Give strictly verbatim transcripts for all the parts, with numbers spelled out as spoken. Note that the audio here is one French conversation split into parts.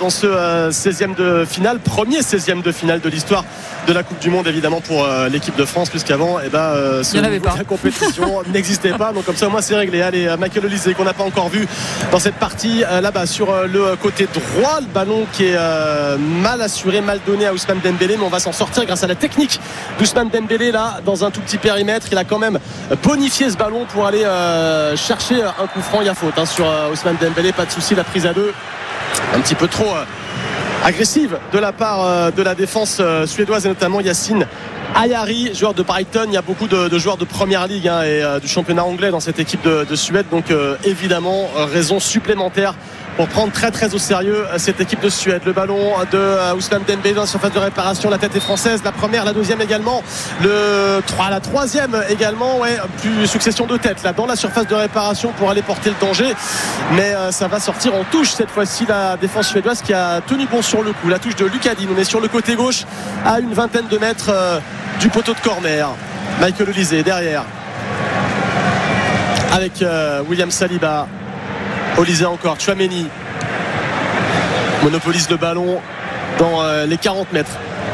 dans ce euh, seizième de finale, premier seizième de finale de l'histoire de la Coupe du Monde, évidemment pour euh, l'équipe de France, puisqu'avant eh ben, euh, ce niveau de la compétition n'existait pas. Donc comme ça moi c'est réglé. Allez, Michael Olise qu'on n'a pas encore vu dans cette partie euh, là-bas sur euh, le côté droit, le ballon qui est euh, mal assuré, mal donné à Ousmane Dembélé, mais on va s'en sortir grâce à la technique d'Ousmane Dembélé là dans un tout petit périmètre. Il a quand même bonifié ce ballon pour aller euh, chercher un coup franc. Il y a faute hein, sur euh, Ousmane Dembélé, pas de souci. La prise à deux un petit peu trop euh, agressive de la part euh, de la défense euh, suédoise et notamment Yacine Ayari, joueur de Brighton. Il y a beaucoup de, de joueurs de première ligue hein, et euh, du championnat anglais dans cette équipe de, de Suède, donc euh, évidemment euh, raison supplémentaire pour prendre très très au sérieux cette équipe de Suède. Le ballon de euh, Ousmane Dembélé dans la surface de réparation, la tête est française, la première, la deuxième également, le trois, la troisième également, ouais, plus succession de têtes là dans la surface de réparation pour aller porter le danger, mais euh, ça va sortir en touche cette fois-ci. La défense suédoise qui a tenu bon sur le coup. La touche de Lucadine, on est sur le côté gauche à une vingtaine de mètres euh, du poteau de corner. Michael Olise derrière avec euh, William Saliba. Olise encore, Tchouaméni monopolise le ballon dans euh, les quarante mètres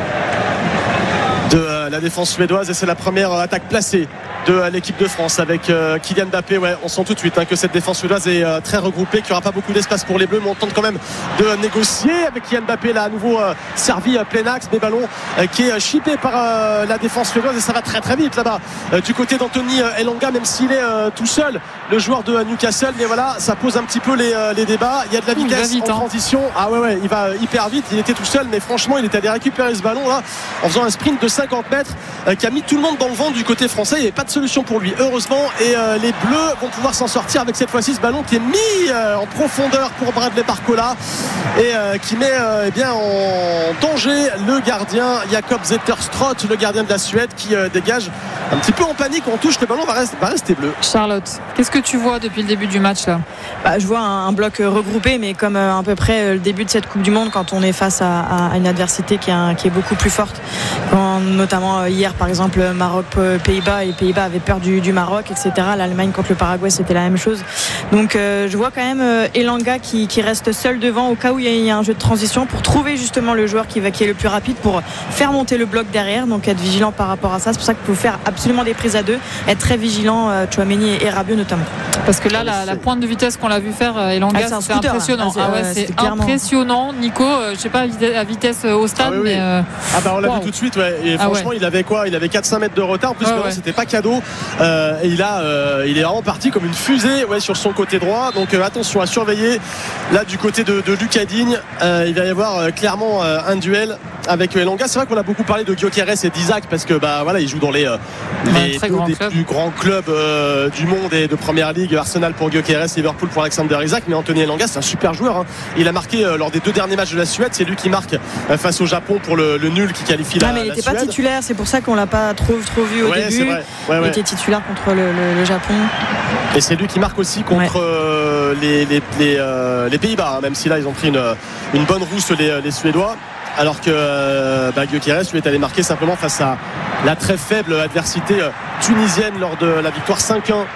de euh, la défense suédoise et c'est la première euh, attaque placée de euh, l'équipe de France avec euh, Kylian Mbappé. Ouais, on sent tout de suite hein, que cette défense suédoise est euh, très regroupée, qu'il n'y aura pas beaucoup d'espace pour les Bleus, mais on tente quand même de euh, négocier avec Kylian Mbappé là à nouveau euh, servi euh, plein axe, des ballons euh, qui est euh, chippé par euh, la défense suédoise et ça va très très vite là-bas euh, du côté d'Anthony euh, Elanga, même s'il est euh, tout seul, le joueur de euh, Newcastle, mais voilà, ça pose un petit peu les, euh, les débats. Il y a de la vitesse vite, en hein. transition. Ah ouais ouais, il va hyper vite. Il était tout seul, mais franchement, il est allé récupérer ce ballon là en faisant un sprint de cinquante mètres euh, qui a mis tout le monde dans le vent du côté français. Il n'y avait pas de solution pour lui, heureusement, et euh, les Bleus vont pouvoir s'en sortir avec cette fois-ci ce ballon qui est mis euh, en profondeur pour Bradley Barcola et euh, qui met euh, eh bien, en danger le gardien Jakob Zetterström, le gardien de la Suède, qui euh, dégage un petit peu en panique. On touche, le ballon va rester, va rester bleu. Charlotte, qu'est-ce que tu vois depuis le début du match là? Bah, je vois un, un bloc regroupé, mais comme euh, à peu près le début de cette Coupe du Monde, quand on est face à, à une adversité qui est, un, qui est beaucoup plus forte, quand, notamment euh, hier par exemple Maroc-Pays-Bas, et les Pays-Bas avaient peur du, du Maroc, et cetera. L'Allemagne contre le Paraguay, c'était la même chose. Donc euh, je vois quand même euh, Elanga qui, qui reste seul devant au cas où il y, y a un jeu de transition pour trouver justement le joueur qui, va, qui est le plus rapide pour faire monter le bloc derrière, donc être vigilant par rapport à ça. C'est pour ça qu'il faut faire absolument des prises à deux, être très vigilant, euh, Tchouaméni et Rabiot notamment. Parce que là la, la pointe de vitesse qu'on l'a vu faire Elanga, ah, c'est, c'est impressionnant. Ah, ouais, c'est clairement impressionnant. Nico, euh, je sais pas à vitesse au stade, ah, oui, oui. mais euh... ah bah on l'a wow. vu tout de suite, ouais. Et franchement ah, ouais. il avait quoi il avait quatre cinq mètres de retard. En plus, ah, ouais. c'était pas cadeau. Euh, et il a, euh, il est vraiment parti comme une fusée, ouais, sur son côté droit. Donc euh, attention à surveiller. Là du côté de, de Lucas Digne, euh, il va y avoir euh, clairement euh, un duel avec Elanga. C'est vrai qu'on a beaucoup parlé de Gyökeres et d'Isaac parce que bah voilà, ils jouent dans les, euh, les deux des club. plus grands clubs euh, du monde et de première ligue. Arsenal pour Gyökeres, Liverpool pour Alexander Isak. Mais Anthony Elanga, c'est un super joueur. Hein. Il a marqué euh, lors des deux derniers matchs de la Suède. C'est lui qui marque euh, face au Japon pour le, le nul qui qualifie ah, la. Mais il n'était pas titulaire. C'est pour ça qu'on l'a pas trop trop vu au ouais, début. Ouais, ouais. Il était titulaire contre le, le, le Japon. Et c'est lui qui marque aussi contre ouais. euh, les, les, les, euh, les Pays-Bas, hein, même si là ils ont pris une, une bonne rousse les, les Suédois. Alors que euh, bah, Gyökeres lui est allé marquer simplement face à la très faible adversité euh, tunisienne lors de la victoire cinq un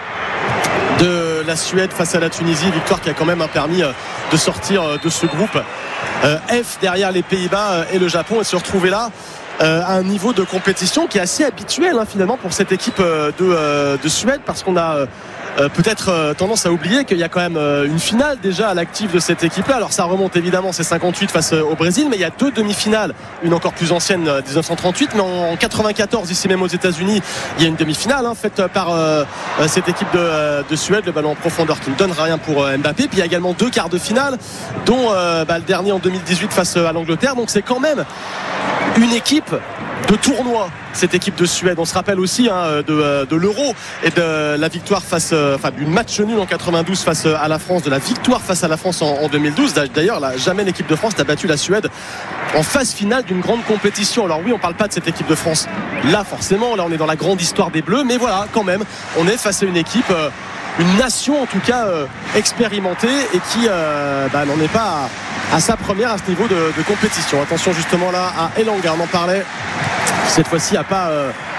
de la Suède face à la Tunisie, victoire qui a quand même permis euh, de sortir euh, de ce groupe euh, F derrière les Pays-Bas euh, et le Japon et se retrouver là euh, à un niveau de compétition qui est assez habituel hein, finalement pour cette équipe euh, de, euh, de Suède, parce qu'on a euh, Euh, peut-être euh, tendance à oublier qu'il y a quand même euh, une finale déjà à l'actif de cette équipe-là. Alors ça remonte évidemment, c'est cinquante-huit face euh, au Brésil, mais il y a deux demi-finales, une encore plus ancienne, euh, dix-neuf cent trente-huit, mais en, en quatre-vingt-quatorze ici même aux États-Unis, il y a une demi-finale hein, faite par euh, euh, cette équipe de, euh, de Suède, le ballon en profondeur qui ne donne rien pour euh, Mbappé. Puis il y a également deux quarts de finale, dont euh, bah, le dernier en deux mille dix-huit face à l'Angleterre. Donc c'est quand même une équipe de tournoi, cette équipe de Suède. On se rappelle aussi hein, de, de l'Euro et de la victoire face, enfin du match nul en quatre-vingt-douze face à la France, de la victoire face à la France en, en deux mille douze. D'ailleurs, là, jamais l'équipe de France n'a battu la Suède en phase finale d'une grande compétition. Alors oui, on parle pas de cette équipe de France là forcément. Là, on est dans la grande histoire des Bleus, mais voilà, quand même, on est face à une équipe. Euh, une nation en tout cas euh, expérimentée et qui euh, bah, n'en est pas à, à sa première à ce niveau de, de compétition. Attention justement là à Elanga, on en parlait, cette fois-ci n'a pas euh,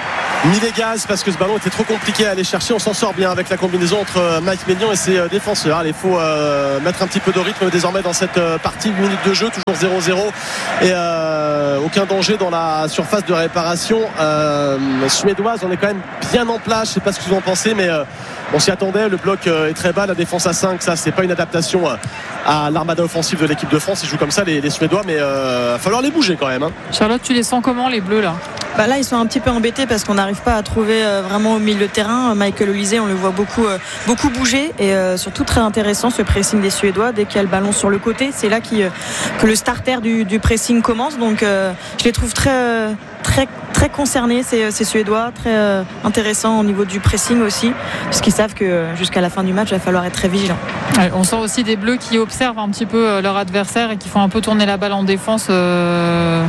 mis les gaz parce que ce ballon était trop compliqué à aller chercher. On s'en sort bien avec la combinaison entre Mike Maignan et ses défenseurs. Il faut euh, mettre un petit peu de rythme désormais dans cette partie. Une minute de jeu, toujours zéro zéro et euh, aucun danger dans la surface de réparation euh, suédoise. On est quand même bien en place. Je sais pas ce que vous en pensez, mais euh, on s'y attendait. Le bloc euh, est très bas, la défense à cinq, ça c'est pas une adaptation euh, à l'armada offensive de l'équipe de France. Ils jouent comme ça les, les Suédois, mais il euh, va falloir les bouger quand même, hein. Charlotte, tu les sens comment les Bleus là? Bah là ils sont un petit peu embêtés parce qu'on n'arrive pas à trouver euh, vraiment au milieu de terrain. Michael Olise, on le voit beaucoup, euh, beaucoup bouger et euh, surtout très intéressant ce pressing des Suédois. Dès qu'il y a le ballon sur le côté, c'est là qui, euh, que le starter du, du pressing commence. Donc euh, je les trouve très, euh, très, très concernés ces, ces Suédois, très euh, intéressants au niveau du pressing aussi, parce qu'ils savent que euh, jusqu'à la fin du match il va falloir être très vigilant. Ouais, on sent aussi des Bleus qui observent un petit peu leur adversaire et qui font un peu tourner la balle en défense. Euh...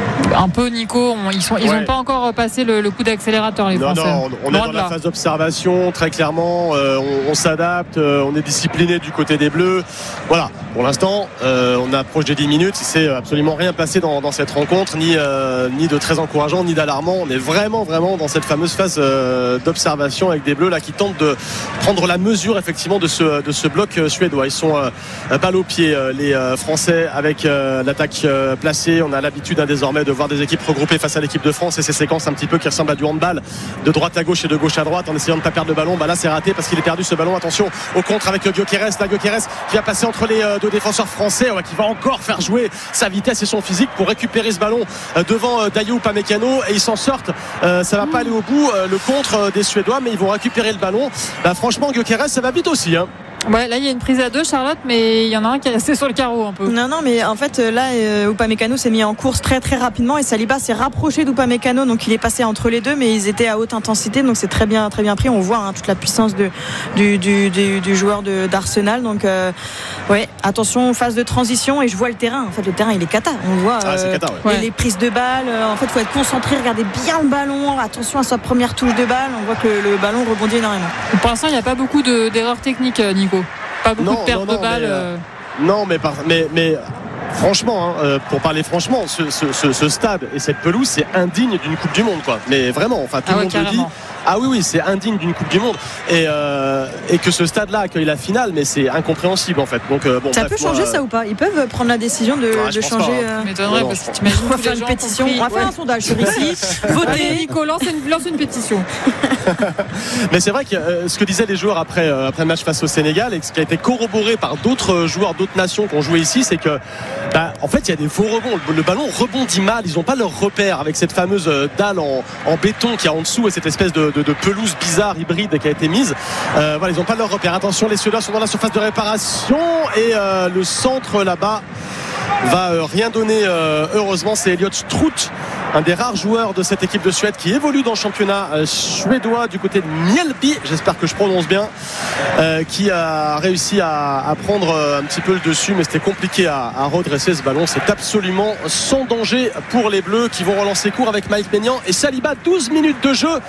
Un peu, Nico, on, ils sont, ils n'ont ouais. pas encore passé le, le coup d'accélérateur, les non, Français. Non, on, on est dans la phase d'observation, très clairement. Euh, on, on s'adapte, euh, on est discipliné du côté des Bleus. Voilà, pour l'instant, euh, on approche des dix minutes. Il ne s'est absolument rien passé dans, dans cette rencontre, ni, euh, ni de très encourageant, ni d'alarmant. On est vraiment, vraiment dans cette fameuse phase euh, d'observation avec des Bleus là qui tentent de prendre la mesure effectivement de ce, de ce bloc suédois. Ils sont euh, balle au pied, euh, les euh, Français, avec euh, l'attaque euh, placée. On a l'habitude hein, désormais de voir des équipes regroupées face à l'équipe de France et ces séquences un petit peu qui ressemblent à du handball de droite à gauche et de gauche à droite en essayant de ne pas perdre le ballon. Bah là c'est raté parce qu'il est perdu ce ballon. Attention au contre avec Gyökeres, là Gyökeres qui va passer entre les deux défenseurs français, ouais, qui va encore faire jouer sa vitesse et son physique pour récupérer ce ballon devant Dayot Upamecano et ils s'en sortent. Euh, ça va pas aller au bout euh, le contre des Suédois, mais ils vont récupérer le ballon. Bah, franchement Gyökeres ça va vite aussi, hein. Ouais, là il y a une prise à deux, Charlotte, mais il y en a un qui est resté sur le carreau un peu. Non, non, mais en fait là, euh, Upamecano s'est mis en course très très rapidement et Saliba s'est rapproché d'Upamecano, donc il est passé entre les deux, mais ils étaient à haute intensité, donc c'est très bien, très bien pris. On voit hein, toute la puissance de, du, du, du, du joueur de, d'Arsenal. Donc euh, ouais, attention phase de transition et je vois le terrain. En fait, le terrain il est cata. On voit ah, euh, cata, ouais. les, les prises de balles. Euh, en fait, faut être concentré, regarder bien le ballon. Attention à sa première touche de balle. On voit que le, le ballon rebondit énormément. Pour l'instant, il n'y a pas beaucoup de, d'erreurs techniques, Nico. Pas beaucoup non, de pertes non, non, de balles. Mais, euh, non, mais, par, mais, mais franchement, hein, euh, pour parler franchement, ce, ce, ce, ce stade et cette pelouse, c'est indigne d'une Coupe du Monde, quoi. Mais vraiment, enfin, tout ah le ouais, monde carrément. le dit. Ah oui, oui, c'est indigne d'une Coupe du Monde. Et, euh, et que ce stade-là accueille la finale, mais c'est incompréhensible en fait. Donc, euh, bon, ça bref, peut changer moi, ça ou pas? Ils peuvent prendre la décision de, ouais, de changer. Pas, hein. euh... m'étonnerait parce que t'imagines on va faire une pétition. On va faire ouais. un sondage sur ici. Votez, Nico, lance une, lance une pétition. Mais c'est vrai que euh, ce que disaient les joueurs après, euh, après le match face au Sénégal et ce qui a été corroboré par d'autres joueurs d'autres nations qui ont joué ici, c'est que bah, en fait il y a des faux rebonds. Le, le ballon rebondit mal. Ils n'ont pas leur repère avec cette fameuse dalle en, en béton qui est en dessous et cette espèce de, de, de pelouse bizarre hybride qui a été mise. Euh, voilà, ils n'ont pas leur repère. Attention, les Suédois sont dans la surface de réparation et euh, le centre là-bas va euh, rien donner. Euh, heureusement, c'est Elliot Struth, un des rares joueurs de cette équipe de Suède qui évolue dans le championnat euh, suédois du côté de Mjällby, j'espère que je prononce bien, euh, qui a réussi à, à prendre euh, un petit peu le dessus, mais c'était compliqué à, à redresser ce ballon. C'est absolument sans danger pour les Bleus qui vont relancer court avec Mike Maignan et Saliba. Douze minutes de jeu,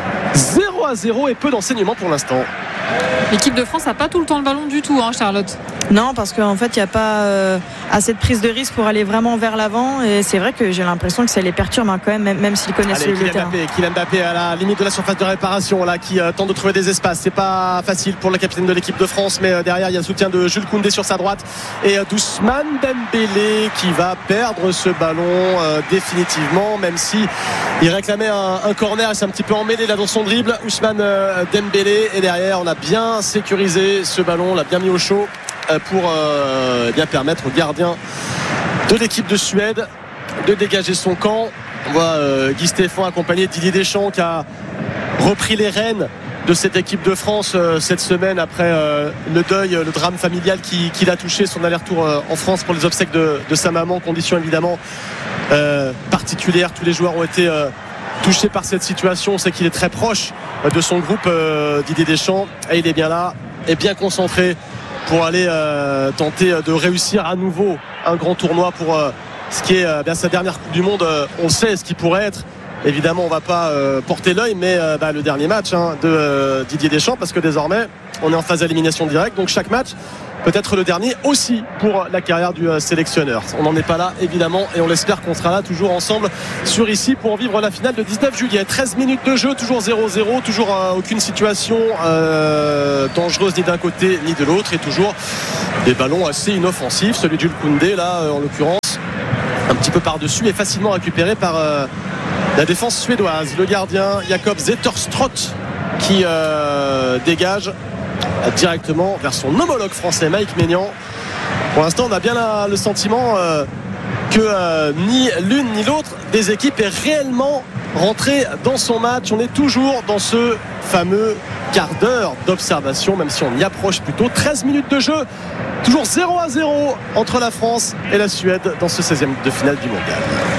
zéro à zéro et peu d'enseignement pour l'instant. L'équipe de France n'a pas tout le temps le ballon du tout, hein, Charlotte. Non, parce qu'en fait, il n'y a pas euh, assez de prise de risque pour aller vraiment vers l'avant. Et c'est vrai que j'ai l'impression que ça les perturbe hein, quand même, même, même s'ils connaissent Allez, le Kylian terrain. Mbappé, Kylian Mbappé à la limite de la surface de réparation, là, qui euh, tente de trouver des espaces. C'est pas facile pour le capitaine de l'équipe de France, mais euh, derrière, il y a le soutien de Jules Koundé sur sa droite et euh, d'Ousmane Dembélé qui va perdre ce ballon euh, définitivement, même si il réclamait un, un corner. C'est un petit peu emmêlé là dans son dribble. Ousmane euh, Dembélé et derrière, on a bien sécurisé ce ballon, on l'a bien mis au chaud pour euh, bien permettre au gardien de l'équipe de Suède de dégager son camp. On voit euh, Guy Stéphane accompagné de Didier Deschamps qui a repris les rênes de cette équipe de France euh, cette semaine après euh, le deuil, le drame familial qui, qui l'a touché, son aller-retour euh, en France pour les obsèques de, de sa maman, condition évidemment euh, particulière. Tous les joueurs ont été euh, touchés par cette situation. On sait qu'il est très proche euh, de son groupe, euh, Didier Deschamps, et il est bien là et bien concentré pour aller euh, tenter de réussir à nouveau un grand tournoi pour euh, ce qui est euh, bien sa dernière Coupe du Monde. Euh, on sait ce qui pourrait être. Évidemment, on ne va pas euh, porter l'œil, mais euh, bah, le dernier match hein, de euh, Didier Deschamps, parce que désormais, on est en phase d'élimination directe. Donc chaque match peut-être le dernier aussi pour la carrière du sélectionneur. On n'en est pas là évidemment et on l'espère qu'on sera là toujours ensemble sur ici pour vivre la finale de dix-neuf juillet. Treize minutes de jeu, toujours zéro zéro, toujours euh, aucune situation euh, dangereuse ni d'un côté ni de l'autre et toujours des ballons assez inoffensifs. Celui de Jules Koundé là euh, en l'occurrence un petit peu par-dessus et facilement récupéré par euh, la défense suédoise. Le gardien Jakob Zetterström qui euh, dégage directement vers son homologue français Mike Maignan. Pour l'instant on a bien la, le sentiment euh, que euh, ni l'une ni l'autre des équipes est réellement rentrée dans son match. On est toujours dans ce fameux quart d'heure d'observation, même si on y approche plutôt. Treize minutes de jeu, toujours zéro à zéro entre la France et la Suède dans ce seizième de finale du mondial.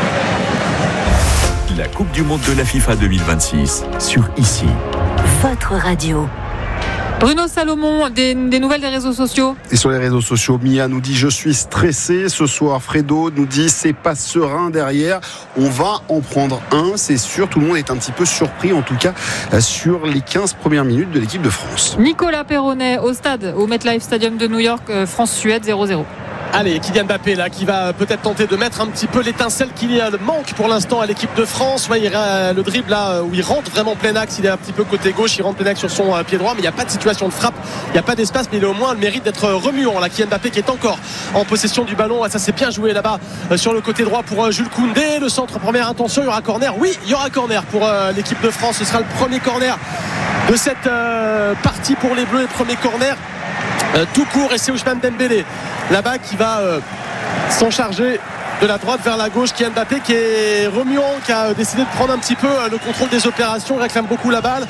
La Coupe du Monde de la FIFA deux mille vingt-six sur ici. Votre radio. Bruno Salomon, des, des nouvelles des réseaux sociaux. Et sur les réseaux sociaux, Mia nous dit je suis stressé ce soir. Fredo nous dit c'est pas serein derrière. On va en prendre un, c'est sûr. Tout le monde est un petit peu surpris en tout cas sur les quinze premières minutes de l'équipe de France. Nicolas Perronnet au stade, au MetLife Stadium de New York, France-Suède zéro zéro. Allez, Kylian Mbappé là qui va peut-être tenter de mettre un petit peu l'étincelle qu'il manque pour l'instant à l'équipe de France. Ouais, il le dribble là où il rentre vraiment plein axe, il est un petit peu côté gauche, il rentre plein axe sur son pied droit, mais il n'y a pas de situation de frappe, il n'y a pas d'espace, mais il a au moins le mérite d'être remuant là. Kylian Mbappé qui est encore en possession du ballon, ça s'est bien joué là-bas sur le côté droit pour Jules Koundé. Le centre, première intention, il y aura corner. Oui, il y aura corner pour l'équipe de France. Ce sera le premier corner de cette partie pour les Bleus, le premier corner Euh, tout court, et c'est Ousmane Dembélé là-bas qui va euh, s'en charger de la droite vers la gauche. Kylian Mbappé qui est remuant, qui a décidé de prendre un petit peu euh, le contrôle des opérations, il réclame beaucoup la balle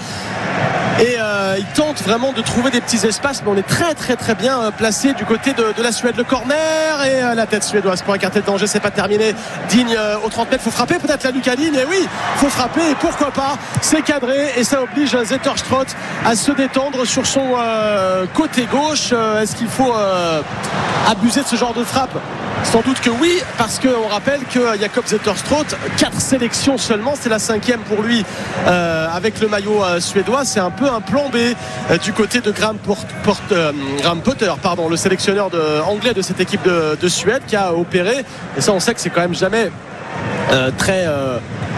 et euh, il tente vraiment de trouver des petits espaces, mais on est très très très bien euh, placé du côté de, de la Suède. Le corner et euh, la tête suédoise pour écarter le danger, c'est pas terminé. Digne euh, aux trente mètres, faut frapper peut-être la Lucas Digne, et oui, faut frapper et pourquoi pas, c'est cadré et ça oblige Zetterström à se détendre sur son euh, côté gauche. euh, est-ce qu'il faut euh, abuser de ce genre de frappe? Sans doute que oui, parce qu'on rappelle que Jakob Zetterström, quatre sélections seulement, c'est la cinquième pour lui euh, avec le maillot euh, suédois. C'est un peu un plan B euh, du côté de Graham, Port, Port, euh, Graham Potter, pardon, le sélectionneur de, anglais de cette équipe de, de Suède qui a opéré. Et ça, on sait que c'est quand même jamais euh, très euh,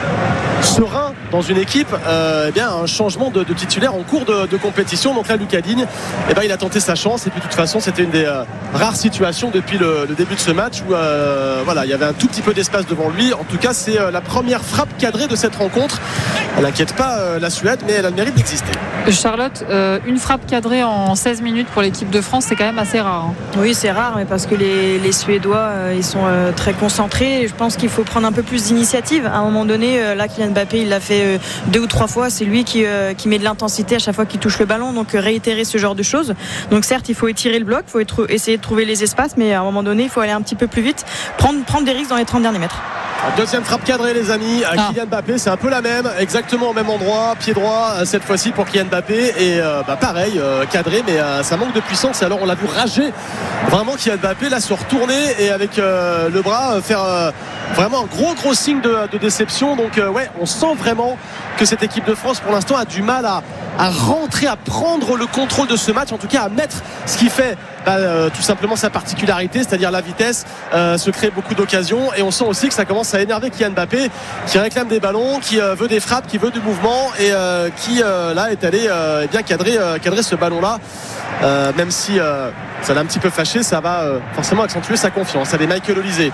serein dans une équipe, euh, eh bien un changement de, de titulaire en cours de, de compétition. Donc là, Lucas Digne, eh ben, il a tenté sa chance et puis de toute façon c'était une des euh, rares situations depuis le, le début de ce match où euh, voilà, il y avait un tout petit peu d'espace devant lui. En tout cas, c'est euh, la première frappe cadrée de cette rencontre. Elle n'inquiète pas euh, la Suède, mais elle a le mérite d'exister. Charlotte, euh, une frappe cadrée en seize minutes pour l'équipe de France, c'est quand même assez rare, hein. Oui, c'est rare, mais parce que les, les Suédois euh, ils sont euh, très concentrés et je pense qu'il faut prendre un peu plus d'initiative. À un moment donné, euh, là Kylian Mbappé il l'a fait euh, deux ou trois fois, c'est lui qui, euh, qui met de l'intensité à chaque fois qu'il touche le ballon, donc euh, réitérer ce genre de choses. Donc certes il faut étirer le bloc, il faut être, essayer de trouver les espaces, mais à un moment donné il faut aller un petit peu plus vite, prendre, prendre des risques dans les trente derniers mètres. Deuxième frappe cadrée les amis, à Kylian Mbappé, c'est un peu la même, exactement au même endroit, pied droit cette fois-ci pour Kylian Mbappé et euh, bah pareil, euh, cadré, mais euh, ça manque de puissance. Et alors on l'a vu rager vraiment Kylian Mbappé là, se retourner et avec euh, le bras euh, faire euh, vraiment un gros gros signe de, de déception. Donc euh, ouais, on sent vraiment que cette équipe de France pour l'instant a du mal à, à rentrer, à prendre le contrôle de ce match, en tout cas à mettre ce qui fait bah, euh, tout simplement sa particularité, c'est-à-dire la vitesse, euh, se crée beaucoup d'occasions. Et on sent aussi que ça commence à énerver Kylian Mbappé qui réclame des ballons, qui euh, veut des frappes, qui veut du mouvement et euh, qui euh, là est allé euh, bien cadrer, euh, cadrer ce ballon là, euh, même si euh, ça l'a un petit peu fâché, ça va euh, forcément accentuer sa confiance. Allez, Michael Olise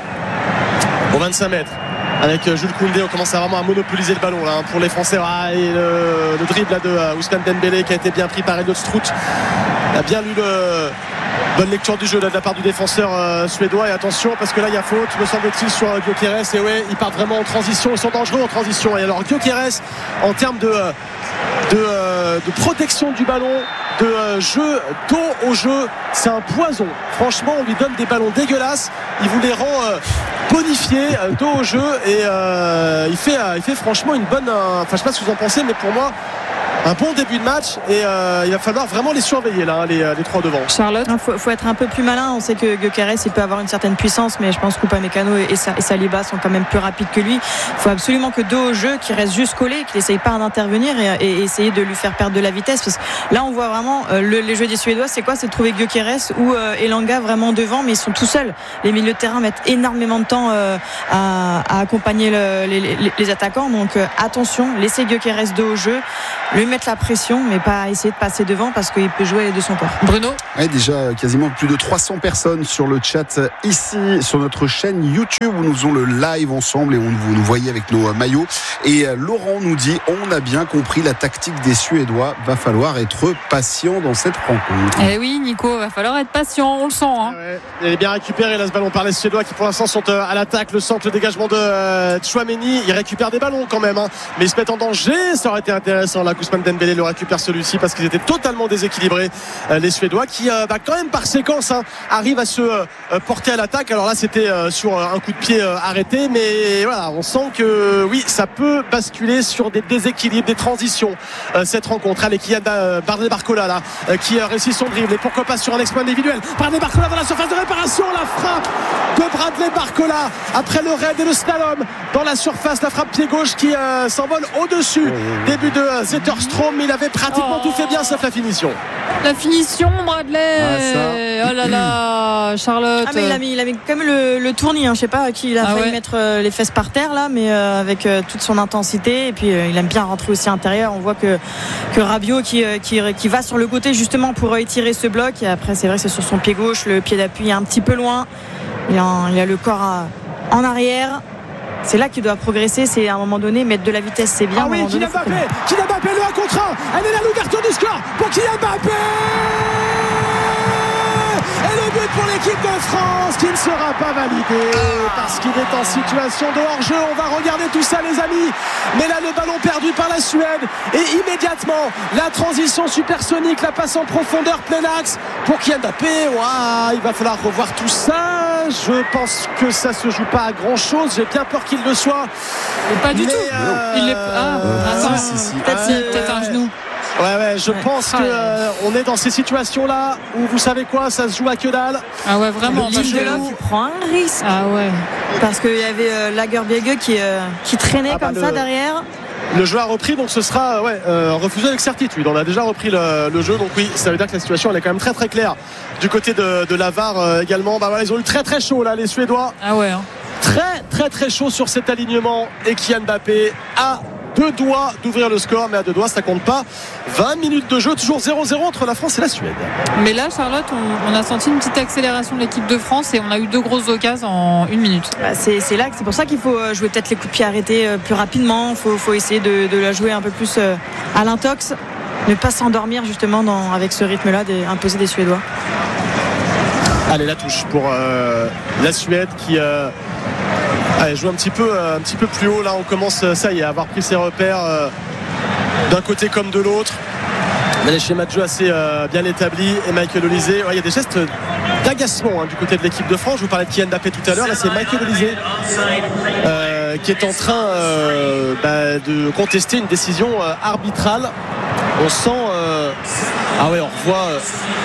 au vingt-cinq mètres avec Jules Koundé, on commence à vraiment à monopoliser le ballon là, hein, pour les Français. Ah, et le, le dribble là, de uh, Ousmane Dembélé qui a été bien pris par Elliot Strout, a bien lu le bonne lecture du jeu là, de la part du défenseur euh, suédois. Et attention parce que là il y a faute me semble-t-il sur euh, Gyökeres. Et ouais, ils partent vraiment en transition, ils sont dangereux en transition. Et alors Gyökeres en termes de, de, euh, de protection du ballon, de euh, jeu, dos au jeu, c'est un poison. Franchement on lui donne des ballons dégueulasses, il vous les rend euh, bonifiés, euh, dos au jeu. Et euh, il, fait, euh, il fait franchement une bonne euh, enfin je sais pas ce que vous en pensez, mais pour moi un bon début de match et euh, il va falloir vraiment les surveiller là, les, les trois devant. Charlotte, il faut, faut être un peu plus malin. On sait que Gyökeres il peut avoir une certaine puissance, mais je pense qu'Upamecano et, et Saliba sont quand même plus rapides que lui. Il faut absolument que dos au jeu, qu'il reste juste collé, qu'il n'essaye pas d'intervenir et, et essayer de lui faire perdre de la vitesse. Parce que là, on voit vraiment euh, le, les jeux des Suédois, c'est quoi? C'est de trouver Gyökeres ou euh, Elanga vraiment devant, mais ils sont tout seuls. Les milieux de terrain mettent énormément de temps euh, à, à accompagner le, les, les, les attaquants. Donc euh, attention, laissez Gyökeres dos au jeu, lui mettre la pression, mais pas essayer de passer devant parce qu'il peut jouer de son corps. Bruno. Ouais, déjà quasiment plus de trois cents personnes sur le chat ici sur notre chaîne YouTube où nous faisons le live ensemble et on vous nous voyez avec nos maillots. Et Laurent nous dit on a bien compris la tactique des Suédois, va falloir être patient dans cette rencontre. Eh oui Nico, va falloir être patient, on le sent hein. Ouais, il est bien récupéré là ce ballon par les Suédois qui pour l'instant sont à l'attaque, le centre, le dégagement de euh, Tchouaméni, il récupère des ballons quand même hein. Mais ils se mettent en danger, ça aurait été intéressant là, Ousmane Dembélé le récupère celui-ci parce qu'ils étaient totalement déséquilibrés euh, les Suédois qui euh, bah, quand même par séquence hein, arrivent à se euh, porter à l'attaque. Alors là c'était euh, sur un coup de pied euh, arrêté, mais voilà, on sent que oui ça peut basculer sur des déséquilibres, des transitions euh, cette rencontre. Allez, Kylian euh, Bradley Barcola là euh, qui euh, réussit son dribble et pourquoi pas sur un exploit individuel. Bradley Barcola dans la surface de réparation, la frappe de Bradley Barcola après le raid et le slalom dans la surface, la frappe pied gauche qui euh, s'envole au-dessus. Début de euh, Zetterstrom, mais il avait pratiquement oh. tout fait bien sauf la finition. La finition, Bradley. Ah, oh là là, Charlotte. Ah mais il a mis, il a mis quand même le, le tournis. Hein. Je sais pas à qui il a ah failli ouais. mettre euh, les fesses par terre là, mais euh, avec euh, toute son intensité. Et puis euh, il aime bien rentrer aussi à l'intérieur. On voit que que Rabiot qui, euh, qui qui va sur le côté justement pour étirer ce bloc. Et après c'est vrai que c'est sur son pied gauche, le pied d'appui est un petit peu loin. Il a, il a le corps à, en arrière. C'est là qu'il doit progresser, c'est à un moment donné mettre de la vitesse, c'est bien. Ah oui, Kylian Mbappé, Kylian Mbappé le un contre un. Elle est là l'ouverture du score pour Kylian Mbappé. Et le but pour l'équipe de France qui ne sera pas validé parce qu'il est en situation de hors-jeu. On va regarder tout ça les amis. Mais là le ballon perdu par la Suède et immédiatement la transition supersonique, la passe en profondeur plein axe pour Kylian Mbappé. Waouh, il va falloir revoir tout ça. Je pense que ça se joue pas à grand chose. J'ai bien peur qu'il le soit. Mais pas du mais tout. Euh... Il est... ah, euh, attends, si, si, si. peut-être, si, peut-être un genou. Ouais ouais je ouais. pense qu'on euh, est dans ces situations là où vous savez quoi, ça se joue à que dalle. Ah ouais vraiment. Lindelof il prend un risque. Ah ouais. Parce qu'il y avait euh, Lagerbielge qui, euh, qui traînait ah, comme bah, ça le... derrière. Le jeu a repris, donc ce sera ouais, euh, refusé avec certitude. On a déjà repris le, le jeu, donc oui, ça veut dire que la situation elle est quand même très très claire du côté de, de la V A R euh, également. Bah voilà, ils ont eu très très chaud là, les Suédois. Ah ouais. Hein. Très très très chaud sur cet alignement. Et Kylian Mbappé a deux doigts d'ouvrir le score, mais à deux doigts ça compte pas. vingt minutes de jeu, toujours zéro zéro entre la France et la Suède. Mais là Charlotte, on, on a senti une petite accélération de l'équipe de France et on a eu deux grosses occasions en une minute. Bah c'est, c'est là c'est pour ça qu'il faut jouer peut-être les coups de pied arrêtés plus rapidement. Il faut, faut essayer de, de la jouer un peu plus à l'intox, ne pas s'endormir justement dans, avec ce rythme là des, imposé des Suédois. Allez, la touche pour euh, la Suède qui euh, allez, joue un petit peu euh, un petit peu plus haut. Là on commence, ça y est, à avoir pris ses repères euh, d'un côté comme de l'autre. Il y a des schémas de jeu assez euh, bien établis. Et Michael Olise, ouais, il y a des gestes d'agacement hein, du côté de l'équipe de France. Je vous parlais de Kylian Mbappé tout à l'heure. Là c'est Michael Olise euh, qui est en train euh, bah, de contester une décision euh, arbitrale. On sent euh... ah ouais, on revoit euh...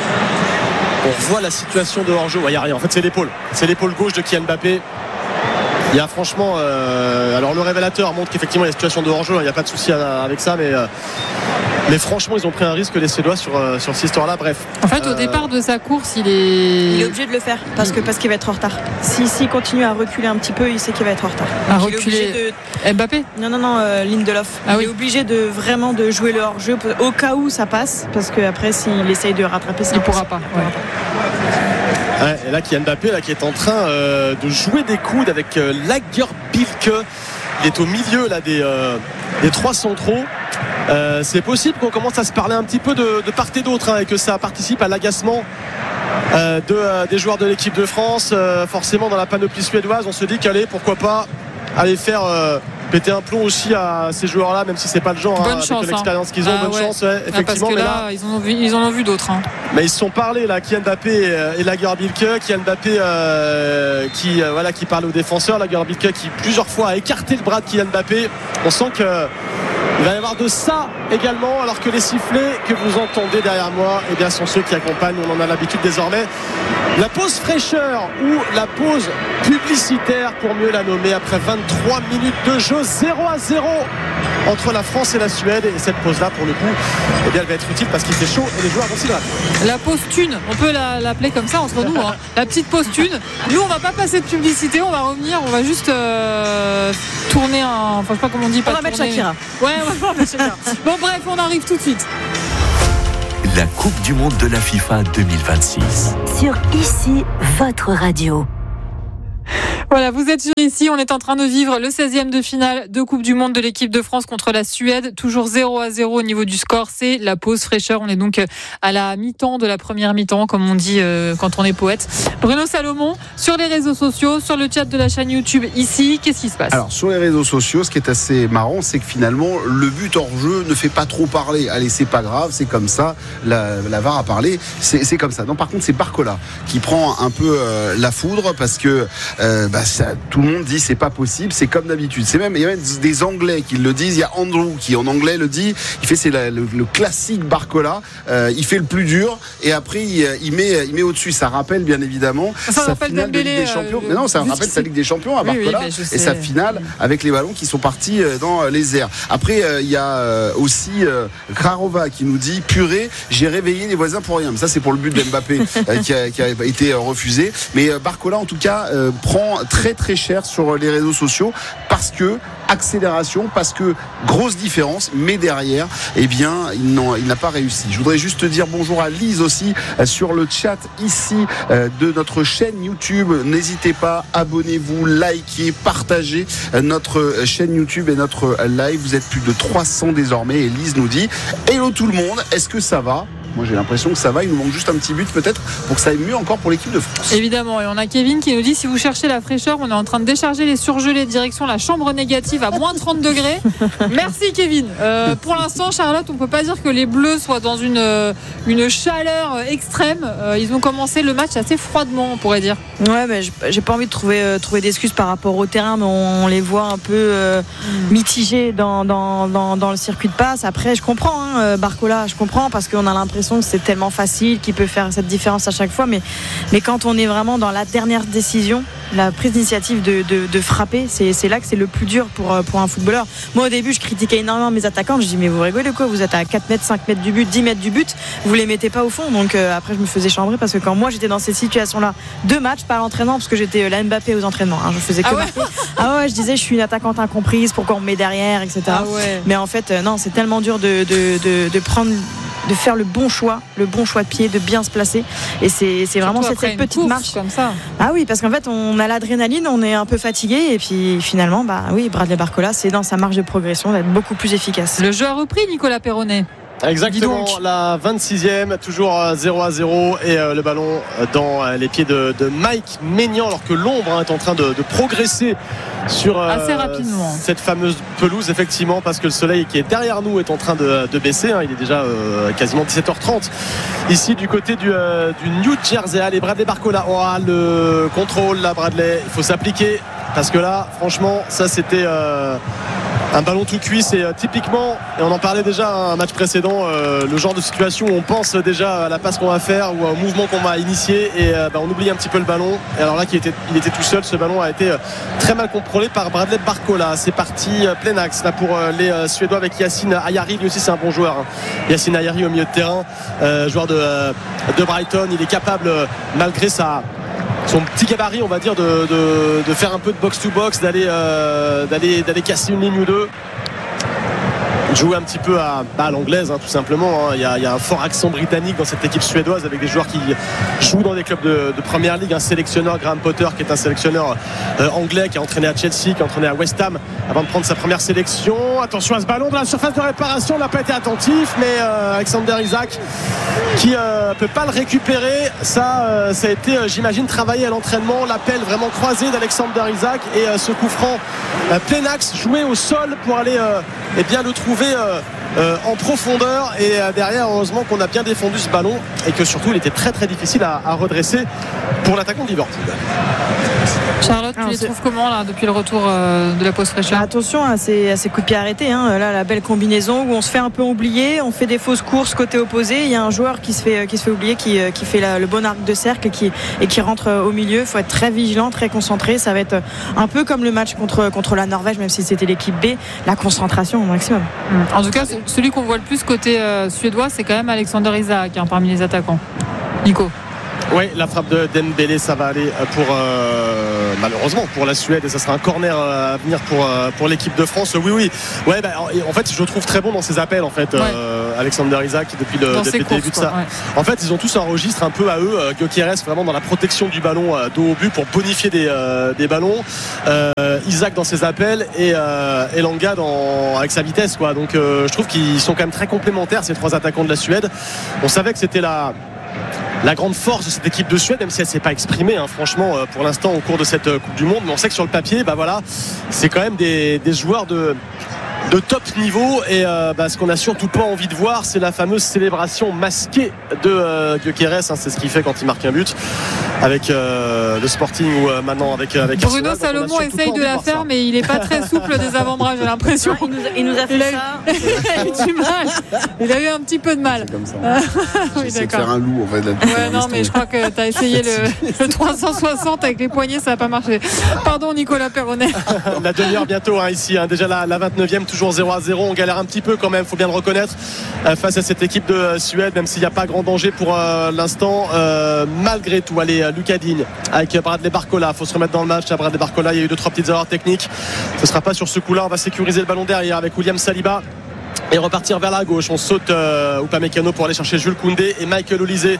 on revoit la situation de hors-jeu. Il ouais, n'y a rien. En fait, c'est l'épaule. C'est l'épaule gauche de Kylian Mbappé. Il y a franchement. Euh, alors, le révélateur montre qu'effectivement, il y a une situation de hors-jeu. Il n'y a pas de souci avec ça. Mais, euh, mais franchement, ils ont pris un risque, les Suédois, sur, euh, sur cette histoire-là. Bref. En fait, au euh... départ de sa course, il est. Il est obligé de le faire parce, que, parce qu'il va être en retard. S'il si, si continue à reculer un petit peu, il sait qu'il va être en retard. À Donc, reculer de... Mbappé Non, non, non, euh, Lindelof. Ah, il oui. est obligé de vraiment de jouer le hors-jeu au cas où ça passe. Parce qu'après, s'il essaye de rattraper ça, il ne pourra pas. Ouais. Ouais, et là Kylian Mbappé là, qui est en train euh, de jouer des coudes avec euh, Lagerbielke. Il est au milieu là, des, euh, des trois centraux. Euh, c'est possible qu'on commence à se parler un petit peu de, de part et d'autre hein, et que ça participe à l'agacement euh, de, euh, des joueurs de l'équipe de France. Euh, forcément dans la panoplie suédoise on se dit qu'allez pourquoi pas aller faire euh, péter un plomb aussi à ces joueurs-là, même si c'est pas le genre bonne hein, chance, avec l'expérience qu'ils ont. ah, bonne ouais. chance ouais, effectivement. Ah, parce que là, là ils, en ont vu, ils en ont vu d'autres hein. Mais ils se sont parlé là, Kylian Mbappé et Lagerbielke. Kylian Mbappé euh, qui euh, voilà qui parle aux défenseurs, Lagerbielke qui plusieurs fois a écarté le bras de Kylian Mbappé. On sent que il va y avoir de ça également, alors que les sifflets que vous entendez derrière moi, eh bien, sont ceux qui accompagnent, on en a l'habitude désormais, la pause fraîcheur ou la pause publicitaire pour mieux la nommer après vingt-trois minutes de jeu, zéro à zéro entre la France et la Suède. Et cette pause là pour le coup, eh bien, elle va être utile parce qu'il fait chaud et les joueurs vont s'y battre. La pause thune, on peut la, l'appeler comme ça entre nous, hein. La petite pause thune. Nous on va pas passer de publicité, on va revenir, on va juste euh, tourner un, enfin je sais pas comment on dit, on pas va tourner. mettre Shakira. Ouais, on va mettre Shakira. Bon bref, on arrive tout de suite. La Coupe du Monde de la FIFA deux mille vingt-six. Sur Ici, votre radio. Voilà, vous êtes sur Ici, on est en train de vivre le seizième de finale de Coupe du Monde de l'équipe de France contre la Suède, toujours zéro à zéro au niveau du score, c'est la pause fraîcheur, on est donc à la mi-temps de la première mi-temps, comme on dit euh, quand on est poète. Bruno Salomon, sur les réseaux sociaux, sur le chat de la chaîne YouTube Ici, qu'est-ce qui se passe ? Alors sur les réseaux sociaux, ce qui est assez marrant, c'est que finalement le but hors jeu ne fait pas trop parler. Allez, c'est pas grave, c'est comme ça, la, la V A R a parlé, c'est, c'est comme ça. Non, par contre c'est Barcola qui prend un peu euh, la foudre parce que euh, bah, ça, tout le monde dit c'est pas possible, c'est comme d'habitude. C'est même, il y a même des Anglais qui le disent. Il y a Andrew qui en anglais le dit. Il fait c'est la, le, le classique Barcola. Euh, il fait le plus dur et après il, il met il met au-dessus. Ça rappelle bien évidemment ça sa rappelle finale Dembélé, de Ligue des Champions. euh, Mais non, ça juste rappelle ici. sa Ligue des Champions à Oui, Barcola oui, bah, et sa finale avec les ballons qui sont partis dans les airs. Après euh, il y a aussi euh, Krarova qui nous dit purée, j'ai réveillé les voisins pour rien. Mais ça c'est pour le but de Mbappé euh, qui, a, qui a été euh, refusé. Mais euh, Barcola en tout cas euh, prend très très cher sur les réseaux sociaux parce que accélération, parce que grosse différence, mais derrière eh bien il, il n'a pas réussi. Je voudrais juste te dire bonjour à Lise aussi euh, sur le chat ici euh, de notre chaîne YouTube. N'hésitez pas, abonnez-vous, likez, partagez euh, notre chaîne YouTube et notre euh, live. Vous êtes plus de trois cents désormais et Lise nous dit hello tout le monde, est-ce que ça va ? Moi j'ai l'impression que ça va, il nous manque juste un petit but peut-être pour que ça aille mieux encore pour l'équipe de France. Évidemment, et on a Kevin qui nous dit si vous cherchez la fraîcheur, on est en train de décharger les surgelés direction la chambre négative à moins trente degrés. Merci Kevin. Euh, pour l'instant Charlotte, on peut pas dire que les Bleus soient dans une, une chaleur extrême. Euh, ils ont commencé le match assez froidement, on pourrait dire. Ouais, mais j'ai pas envie de trouver, euh, trouver d'excuses par rapport au terrain, mais on, on les voit un peu euh, mm. mitigés dans, dans, dans, dans le circuit de passe. Après, je comprends, hein, Barcola, je comprends parce qu'on a l'impression que c'est tellement facile qu'il peut faire cette différence à chaque fois, mais, mais quand on est vraiment dans la dernière décision, la prise d'initiative de, de, de frapper, c'est, c'est là que c'est le plus dur pour, pour un footballeur. Moi au début je critiquais énormément mes attaquants, je dis mais vous rigolez quoi, vous êtes à quatre mètres, cinq mètres du but, dix mètres du but, vous les mettez pas au fond. Donc euh, après je me faisais chambrer parce que quand moi j'étais dans ces situations là, deux matchs par l'entraînement, parce que j'étais la Mbappé aux entraînements, hein, je faisais que ah ouais, marquer. Ah ouais, je disais je suis une attaquante incomprise, pourquoi on me met derrière, et cetera. Ah ouais. Mais en fait euh, non, c'est tellement dur de, de, de, de prendre, de faire le bon choix, le bon choix de pied, de bien se placer. Et c'est, c'est vraiment cette, cette petite marche comme ça. Ah oui, parce qu'en fait, on a l'adrénaline, on est un peu fatigué, et puis finalement, bah oui, Bradley Barcola, c'est dans sa marge de progression d'être beaucoup plus efficace. Le jeu a repris, Nicolas Perronnet. Exactement, la vingt-sixième, toujours zéro à zéro et euh, le ballon dans euh, les pieds de, de Mike Maignan, alors que l'ombre hein, est en train de, de progresser sur euh, assez rapidement cette fameuse pelouse, effectivement, parce que le soleil qui est derrière nous est en train de, de baisser, hein, il est déjà euh, quasiment dix-sept heures trente ici du côté du, euh, du New Jersey. Allez, Bradley Barcola aura le contrôle là, Bradley, il faut s'appliquer parce que là franchement ça c'était euh, un ballon tout cuit, c'est euh, typiquement, et on en parlait déjà à un match précédent, euh, le genre de situation où on pense déjà à la passe qu'on va faire ou au mouvement qu'on va initier et euh, bah, on oublie un petit peu le ballon. Et alors là, il était, il était tout seul, ce ballon a été euh, très mal contrôlé par Bradley Barcola. C'est parti euh, plein axe là pour euh, les euh, Suédois avec Yacine Ayari, lui aussi c'est un bon joueur. Hein. Yacine Ayari au milieu de terrain, euh, joueur de, euh, de Brighton, il est capable euh, malgré sa son petit gabarit on va dire de, de, de faire un peu de box to box, d'aller, euh, d'aller, d'aller casser une ligne ou deux, jouer un petit peu à, bah, à l'anglaise hein, tout simplement hein. il, y a, il y a un fort accent britannique dans cette équipe suédoise avec des joueurs qui jouent dans des clubs de, de première ligue, un sélectionneur Graham Potter qui est un sélectionneur euh, anglais qui a entraîné à Chelsea, qui a entraîné à West Ham avant de prendre sa première sélection. Attention à ce ballon de la surface de réparation, n'a pas été attentif, mais euh, Alexander Isak qui euh, peut pas le récupérer. Ça, euh, ça a été euh, j'imagine travaillé à l'entraînement, l'appel vraiment croisé d'Alexander Isak et euh, ce coup franc euh, plein axe joué au sol pour aller euh, eh bien le trouver euh, euh, en profondeur et euh, derrière heureusement qu'on a bien défendu ce ballon et que surtout il était très très difficile à, à redresser pour l'attaquant d'Ivor. Charlotte, tu les trouves comment là depuis le retour euh, de la pause fraîcheur? Bah, attention à ces, à ces coups de pied arrêtés, hein. Là la belle combinaison où on se fait un peu oublier, on fait des fausses courses côté opposé, il y a un joueur qui se fait, qui se fait oublier, qui, qui fait la, le bon arc de cercle et qui, et qui rentre au milieu. Il faut être très vigilant, très concentré, ça va être un peu comme le match contre, contre la Norvège, même si c'était l'équipe B, la concentration au maximum. En tout cas celui qu'on voit le plus côté euh, suédois, c'est quand même Alexander Isak hein, parmi les attaquants. Nico. Oui, la frappe de Dembélé, ça va aller pour euh, malheureusement pour la Suède et ça sera un corner à venir pour euh, pour l'équipe de France. Oui, oui. Ouais, bah, en fait, je le trouve très bon dans ses appels en fait. Ouais. Euh, Alexander Isak depuis le, depuis le début de ça. Ouais. En fait, ils ont tous un registre un peu à eux. Euh, Gyökeres vraiment dans la protection du ballon euh, dos au but pour bonifier des euh, des ballons. Euh, Isak dans ses appels et euh, Elanga dans avec sa vitesse quoi. Donc, euh, je trouve qu'ils sont quand même très complémentaires ces trois attaquants de la Suède. On savait que c'était la La grande force de cette équipe de Suède, même si elle ne s'est pas exprimée, hein, franchement, pour l'instant au cours de cette Coupe du Monde, mais on sait que sur le papier, bah voilà, c'est quand même des, des joueurs de, de top niveau. Et euh, bah, ce qu'on n'a surtout pas envie de voir, c'est la fameuse célébration masquée de euh, Gyökeres. Hein, c'est ce qu'il fait quand il marque un but avec euh, le Sporting ou euh, maintenant avec, avec Bruno Arsenal. Salomon essaye de la faire, ça. Mais il n'est pas très souple des avant-bras, j'ai l'impression. Il nous a, il nous a fait il a, ça. Il a eu du mal. Il a eu un petit peu de mal. C'est comme ça. Ah, oui, de faire un loup en fait. Ouais, non, mais je crois que tu as essayé le, le trois cent soixante avec les poignets, ça n'a pas marché. Pardon, Nicolas Perronnet. La demi-heure bientôt hein, ici. Hein, déjà la, la vingt-neuvième, toujours zéro à zéro. On galère un petit peu quand même, il faut bien le reconnaître, euh, face à cette équipe de euh, Suède, même s'il n'y a pas grand danger pour euh, l'instant. Euh, malgré tout, allez, euh, Lucas Digne avec Bradley Barcola. Il faut se remettre dans le match. À Bradley Barcola, il y a eu deux trois petites erreurs techniques. Ce ne sera pas sur ce coup-là. On va sécuriser le ballon derrière avec William Saliba. Et repartir vers la gauche. On saute euh, Upamecano pour aller chercher Jules Koundé et Michael Olise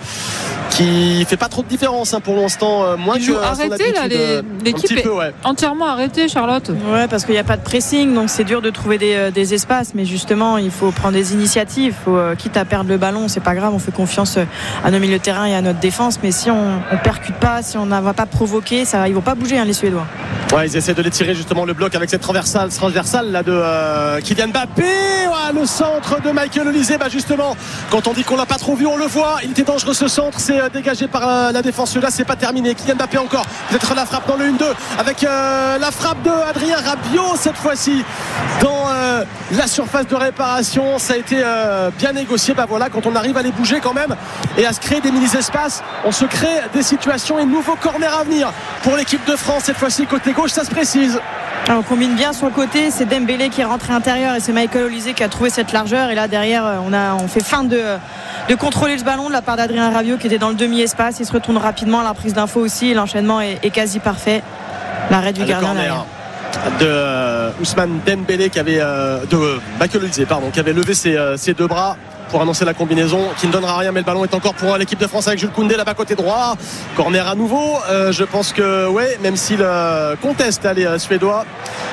qui fait pas trop de différence hein, pour l'instant, euh, moins il que joue arrêté là, les, l'équipe est peu, ouais. Entièrement arrêtée, Charlotte. Ouais, parce qu'il n'y a pas de pressing, donc c'est dur de trouver des, des espaces, mais justement il faut prendre des initiatives. Il faut, euh, quitte à perdre le ballon, c'est pas grave, on fait confiance à nos milieux de terrain et à notre défense, mais si on, on percute pas, si on ne va pas provoquer, ça, ils vont pas bouger hein, les Suédois. Ouais, ils essaient de les tirer justement le bloc avec cette transversale, transversale là de euh, Kylian Mbappé. Ouais, le centre de Michael Olise, bah justement, quand on dit qu'on l'a pas trop vu, on le voit. Il était dangereux ce centre, c'est euh, dégagé par euh, la défense. Là, c'est pas terminé. Kylian Mbappé encore. Peut-être la frappe dans le un deux avec euh, la frappe de Adrien Rabiot cette fois-ci dans euh, la surface de réparation. Ça a été euh, bien négocié. Bah voilà, quand on arrive à les bouger quand même et à se créer des mini-espaces, on se crée des situations et nouveau corner à venir pour l'équipe de France. Cette fois-ci côté gauche, ça se précise. Alors, on combine bien sur le côté, c'est Dembélé qui est rentré intérieur et c'est Michael Olise qui a trouvé cette largeur, et là derrière on, a, on fait fin de, de contrôler ce ballon de la part d'Adrien Rabiot qui était dans le demi-espace. Il se retourne rapidement à la prise d'info aussi et l'enchaînement est, est quasi parfait. L'arrêt du gardien derrière de euh, Ousmane Dembélé qui avait euh, de euh, Michael Olise pardon qui avait levé ses, euh, ses deux bras pour annoncer la combinaison qui ne donnera rien, mais le ballon est encore pour l'équipe de France avec Jules Koundé là-bas côté droit. Corner à nouveau. Euh, je pense que ouais, même s'il euh, conteste les euh, Suédois,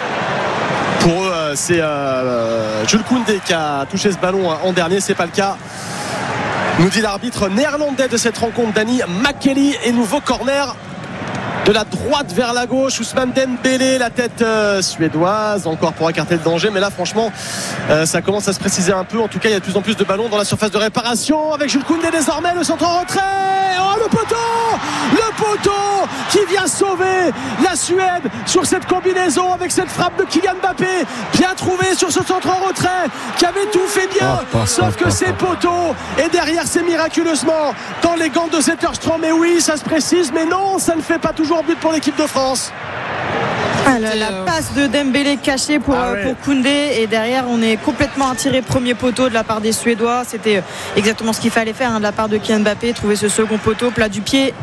pour eux euh, c'est euh, Jules Koundé qui a touché ce ballon en dernier. C'est pas le cas, nous dit l'arbitre néerlandais de cette rencontre, Danny McKelly. Et nouveau corner de la droite vers la gauche. Ousmane Dembélé, la tête euh, suédoise encore pour écarter le danger, mais là franchement euh, ça commence à se préciser un peu. En tout cas il y a de plus en plus de ballons dans la surface de réparation avec Jules Koundé désormais, le centre en retrait. Oh le poteau, le poteau qui vient sauver la Suède sur cette combinaison avec cette frappe de Kylian Mbappé, bien trouvé sur ce centre en retrait qui avait tout fait bien, oh, oh, sauf oh, que oh, c'est oh. poteau, et derrière c'est miraculeusement dans les gants de Zetterstrom. Mais oui, ça se précise, mais non, ça ne fait pas toujours but pour l'équipe de France. Ah, la, la passe de Dembélé cachée pour, ah ouais. pour Koundé, et derrière on est complètement attiré premier poteau de la part des Suédois. C'était exactement ce qu'il fallait faire hein, de la part de Kylian Mbappé, trouver ce second poteau plat du pied,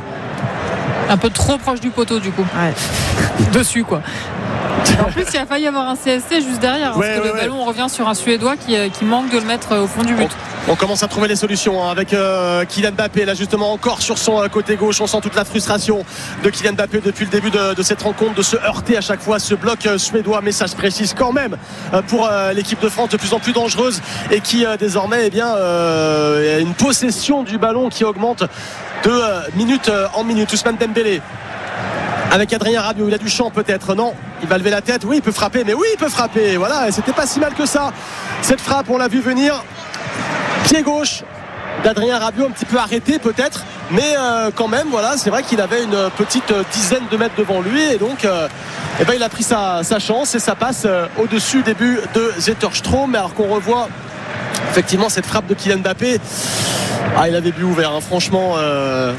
un peu trop proche du poteau du coup, ouais. Dessus quoi. En plus, il a failli y avoir un C S C juste derrière, hein, ouais, parce que ouais, le ouais. ballon revient sur un Suédois qui, qui manque de le mettre au fond du but. On, on commence à trouver les solutions hein, avec euh, Kylian Mbappé là justement encore sur son euh, côté gauche. On sent toute la frustration de Kylian Mbappé depuis le début de, de cette rencontre, de se heurter à chaque fois ce bloc euh, suédois. Mais ça se précise quand même euh, pour euh, l'équipe de France, de plus en plus dangereuse, et qui euh, désormais eh bien, euh, a une possession du ballon qui augmente de euh, minute euh, en minute. Ousmane Dembélé avec Adrien Rabiot. Il a du champ peut-être, non, il va lever la tête, oui il peut frapper, mais oui il peut frapper, voilà, et c'était pas si mal que ça cette frappe, on l'a vu venir, pied gauche d'Adrien Rabiot, un petit peu arrêté peut-être, mais euh, quand même voilà, c'est vrai qu'il avait une petite dizaine de mètres devant lui, et donc euh, eh ben, il a pris sa, sa chance et ça passe euh, au-dessus des buts de Zetterstrom. Alors qu'on revoit effectivement cette frappe de Kylian Mbappé, ah il avait but ouvert hein, franchement euh...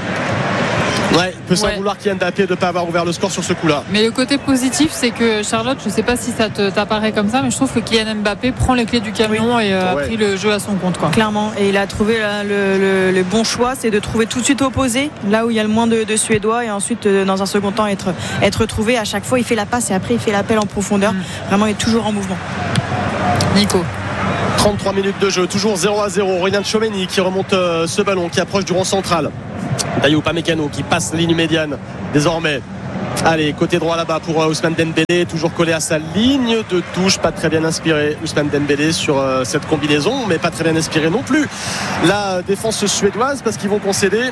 ouais, il peut s'en ouais. vouloir Kylian Mbappé de ne pas avoir ouvert le score sur ce coup-là. Mais le côté positif, c'est que Charlotte, je ne sais pas si ça te, t'apparaît comme ça, mais je trouve que Kylian Mbappé prend les clés du camion oui. et euh, ouais. a pris le jeu à son compte, quoi. Clairement, et il a trouvé là, le, le, le bon choix, c'est de trouver tout de suite opposé, là où il y a le moins de, de Suédois, et ensuite dans un second temps être, être trouvé. À chaque fois il fait la passe et après il fait l'appel en profondeur. mmh. Vraiment il est toujours en mouvement. Nico, trente-trois minutes de jeu, toujours zéro à zéro. Aurélien Tchouameni qui remonte euh, ce ballon, qui approche du rond central. Dayot Upamecano qui passe ligne médiane désormais. Allez, côté droit là-bas pour euh, Ousmane Dembélé, toujours collé à sa ligne de touche, pas très bien inspiré Ousmane Dembélé sur euh, cette combinaison, mais pas très bien inspiré non plus la euh, défense suédoise, parce qu'ils vont concéder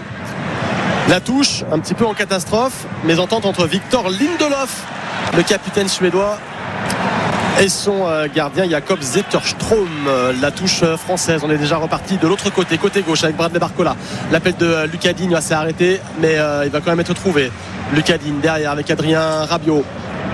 la touche un petit peu en catastrophe. Mésentente entre Victor Lindelof, le capitaine suédois, et son euh, gardien Jakob Zetterstrom. euh, la touche euh, française. On est déjà reparti de l'autre côté, côté gauche avec Bradley Barcola. L'appel de euh, Lucas Digne s'est arrêté, mais euh, il va quand même être trouvé. Lucas Digne derrière avec Adrien Rabiot.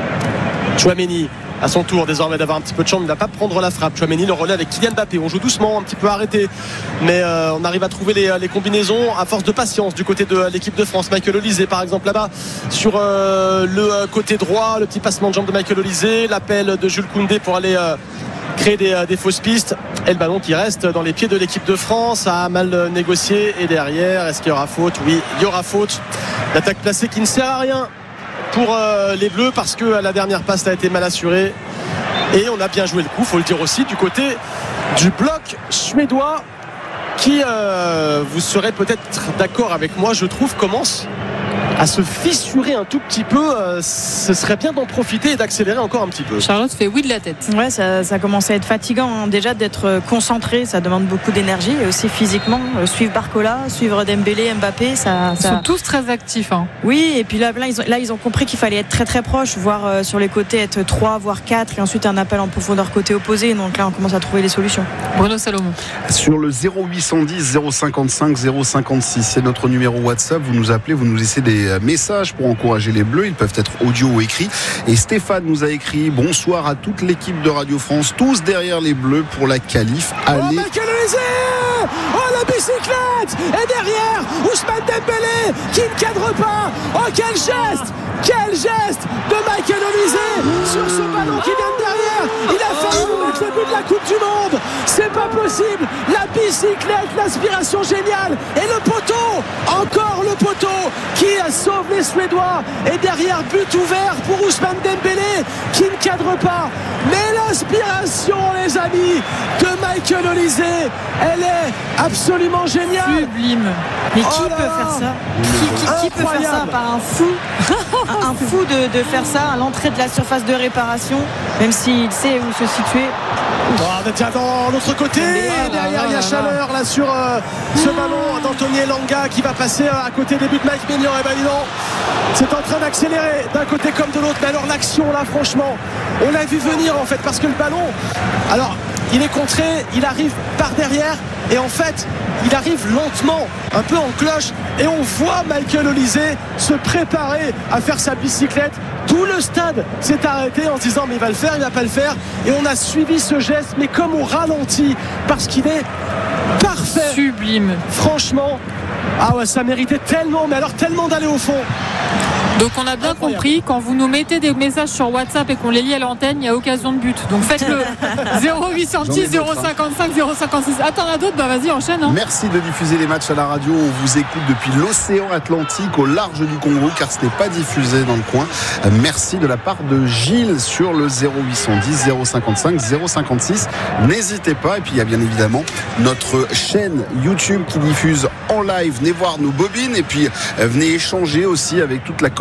Tchouameni à son tour désormais d'avoir un petit peu de champ, il ne va pas prendre la frappe. Tchouameni le relais avec Kylian Mbappé. On joue doucement, un petit peu arrêté, mais euh, on arrive à trouver les, les combinaisons à force de patience du côté de l'équipe de France. Michael Olise par exemple là-bas sur euh, le côté droit, le petit passement de jambe de Michael Olise, l'appel de Jules Koundé pour aller euh, créer des, euh, des fausses pistes, et le ballon qui reste dans les pieds de l'équipe de France, a mal négocié, et derrière est-ce qu'il y aura faute? Oui, il y aura faute. L'attaque placée qui ne sert à rien pour euh, les Bleus, parce que la dernière passe a été mal assurée, et on a bien joué le coup, faut le dire aussi, du côté du bloc suédois qui euh, vous serez peut-être d'accord avec moi, je trouve commence à se fissurer un tout petit peu. euh, ce serait bien d'en profiter et d'accélérer encore un petit peu. Charlotte fait oui de la tête. Ouais, ça, ça commence à être fatigant hein. Déjà d'être concentré, ça demande beaucoup d'énergie, et aussi physiquement, euh, suivre Barcola, suivre Dembélé, Mbappé, ça, Ils ça... sont tous très actifs hein. Oui, et puis là, là, ils ont, là ils ont compris qu'il fallait être très très proche, voire euh, sur les côtés être trois voire quatre, et ensuite un appel en profondeur côté opposé. Donc là on commence à trouver les solutions. Bruno Salomon. Sur le zéro huit cent dix zéro cinquante-cinq zéro cinquante-six, c'est notre numéro WhatsApp. Vous nous appelez, vous nous laissez des messages pour encourager les Bleus. Ils peuvent être audio ou écrits. Et Stéphane nous a écrit: bonsoir à toute l'équipe de Radio France, tous derrière les Bleus pour la qualif. Allez. Oh, Michael Olise! Oh, la bicyclette! Et derrière, Ousmane Dembélé qui ne cadre pas. Oh, quel geste! Quel geste de Michael Olise sur ce ballon qui vient de derrière. Il a failli nous mettre le but de la Coupe du Monde. C'est pas possible. La bicyclette, l'aspiration géniale. Et le poteau, encore le poteau qui sauve les Suédois. Et derrière, but ouvert pour Ousmane Dembélé qui ne cadre pas. Mais l'inspiration, les amis, de Michael Olise, elle est absolument géniale. Sublime. Mais qui Oh là peut là. faire ça? Qui, qui- qui peut faire ça Incroyable. par un fou? Un, un fou de, de faire ça à l'entrée de la surface de réparation, même s'il sait où se situer. Oh, mais tiens, dans l'autre côté, Voilà, derrière il y a voilà, chaleur là sur euh, ce ballon d'Anthony Elanga qui va passer euh, à côté des buts de Mike Maignan. Et ben dis donc, c'est en train d'accélérer d'un côté comme de l'autre. Mais alors l'action là, franchement, on l'a vu venir en fait, parce que le ballon, alors il est contré, il arrive par derrière, et en fait il arrive lentement, un peu en cloche, et on voit Michael Olise se préparer à faire sa bicyclette. Tout le stade s'est arrêté en se disant mais il va le faire, il va pas le faire, et on a suivi ce geste, mais comme au ralenti, parce qu'il est parfait. Sublime. Franchement, ah ouais, ça méritait tellement, mais alors tellement d'aller au fond. Donc on a bien Incroyable. compris, quand vous nous mettez des messages sur WhatsApp et qu'on les lit à l'antenne, il y a occasion de but. Donc faites-le. zéro huit cent J'en ai dix zéro d'autres, hein. cinquante-cinq zéro cinquante-six. Attends, on a d'autres? Bah vas-y, enchaîne. Hein. Merci de diffuser les matchs à la radio. On vous écoute depuis l'océan Atlantique au large du Congo, car ce n'est pas diffusé dans le coin. Merci de la part de Gilles sur le zéro huit cent dix zéro cinquante-cinq zéro cinquante-six. N'hésitez pas. Et puis il y a bien évidemment notre chaîne YouTube qui diffuse en live. Venez voir nos bobines, et puis euh, venez échanger aussi avec toute la communauté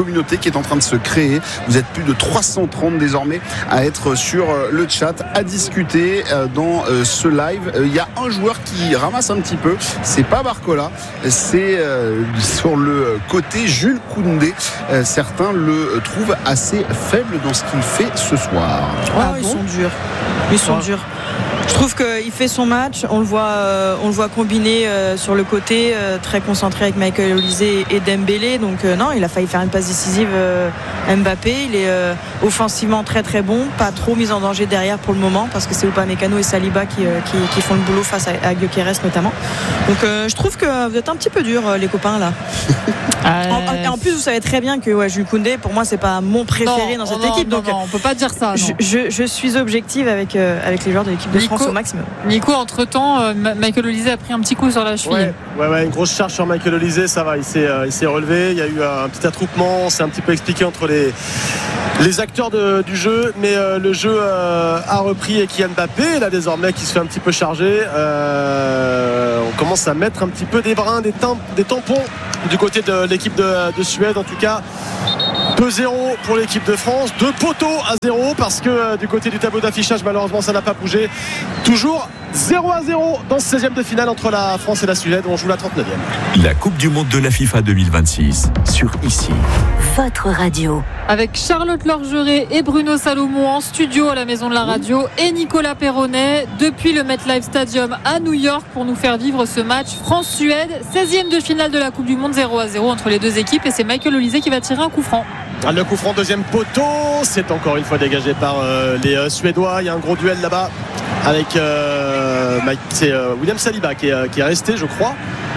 communauté qui est en train de se créer. Vous êtes plus de trois cent trente désormais à être sur le chat, à discuter dans ce live. Il y a un joueur qui ramasse un petit peu, c'est pas Barcola, c'est sur le côté Jules Koundé. Certains le trouvent assez faible dans ce qu'il fait ce soir. Oh, ah ils bon sont durs. Ils sont ah. durs. Je trouve qu'il fait son match, on le voit, euh, on le voit combiner euh, sur le côté, euh, très concentré avec Michael Olise et Dembélé. Donc euh, non, il a failli faire une passe décisive euh, Mbappé. Il est euh, offensivement très très bon, pas trop mis en danger derrière pour le moment parce que c'est Upamecano et Saliba qui, euh, qui, qui font le boulot face à, à Gyökeres notamment. Donc euh, je trouve que vous êtes un petit peu durs les copains là. Euh... En, en plus vous savez très bien que ouais, Jules Koundé pour moi c'est pas mon préféré non, dans cette non, équipe. Non, donc non, on peut pas dire ça. Je, je, je suis objective avec, euh, avec les joueurs de l'équipe de Nico, France au maximum. Nico, entre temps, euh, Michael Olise a pris un petit coup sur la cheville. Ouais, ouais, ouais une grosse charge sur Michael Olise, ça va, il s'est, euh, il s'est relevé. Il y a eu un petit attroupement, on s'est un petit peu expliqué entre les, les acteurs de, du jeu, mais euh, le jeu euh, a repris et Kylian Mbappé, là désormais qui se fait un petit peu charger. Euh, on commence à mettre un petit peu des brins, des, timp- des tampons du côté de l'équipe de, de Suède, en tout cas. deux zéro pour l'équipe de France, deux poteaux à zéro parce que euh, du côté du tableau d'affichage malheureusement ça n'a pas bougé. Toujours zéro à zéro dans ce seizième de finale entre la France et la Suède. On joue la trente-neuvième. La Coupe du Monde de la FIFA deux mille vingt-six sur Ici. Votre radio. Avec Charlotte Lorgeret et Bruno Salomon en studio à la Maison de la Radio et Nicolas Perronnet depuis le MetLife Stadium à New York pour nous faire vivre ce match France-Suède, seizième de finale de la Coupe du Monde, zéro à zéro entre les deux équipes et c'est Michael Olise qui va tirer un coup franc. Le coup franc, deuxième poteau, c'est encore une fois dégagé par euh, les euh, Suédois. Il y a un gros duel là-bas avec euh, Mike, c'est euh, William Saliba qui est, euh, qui est resté, je crois,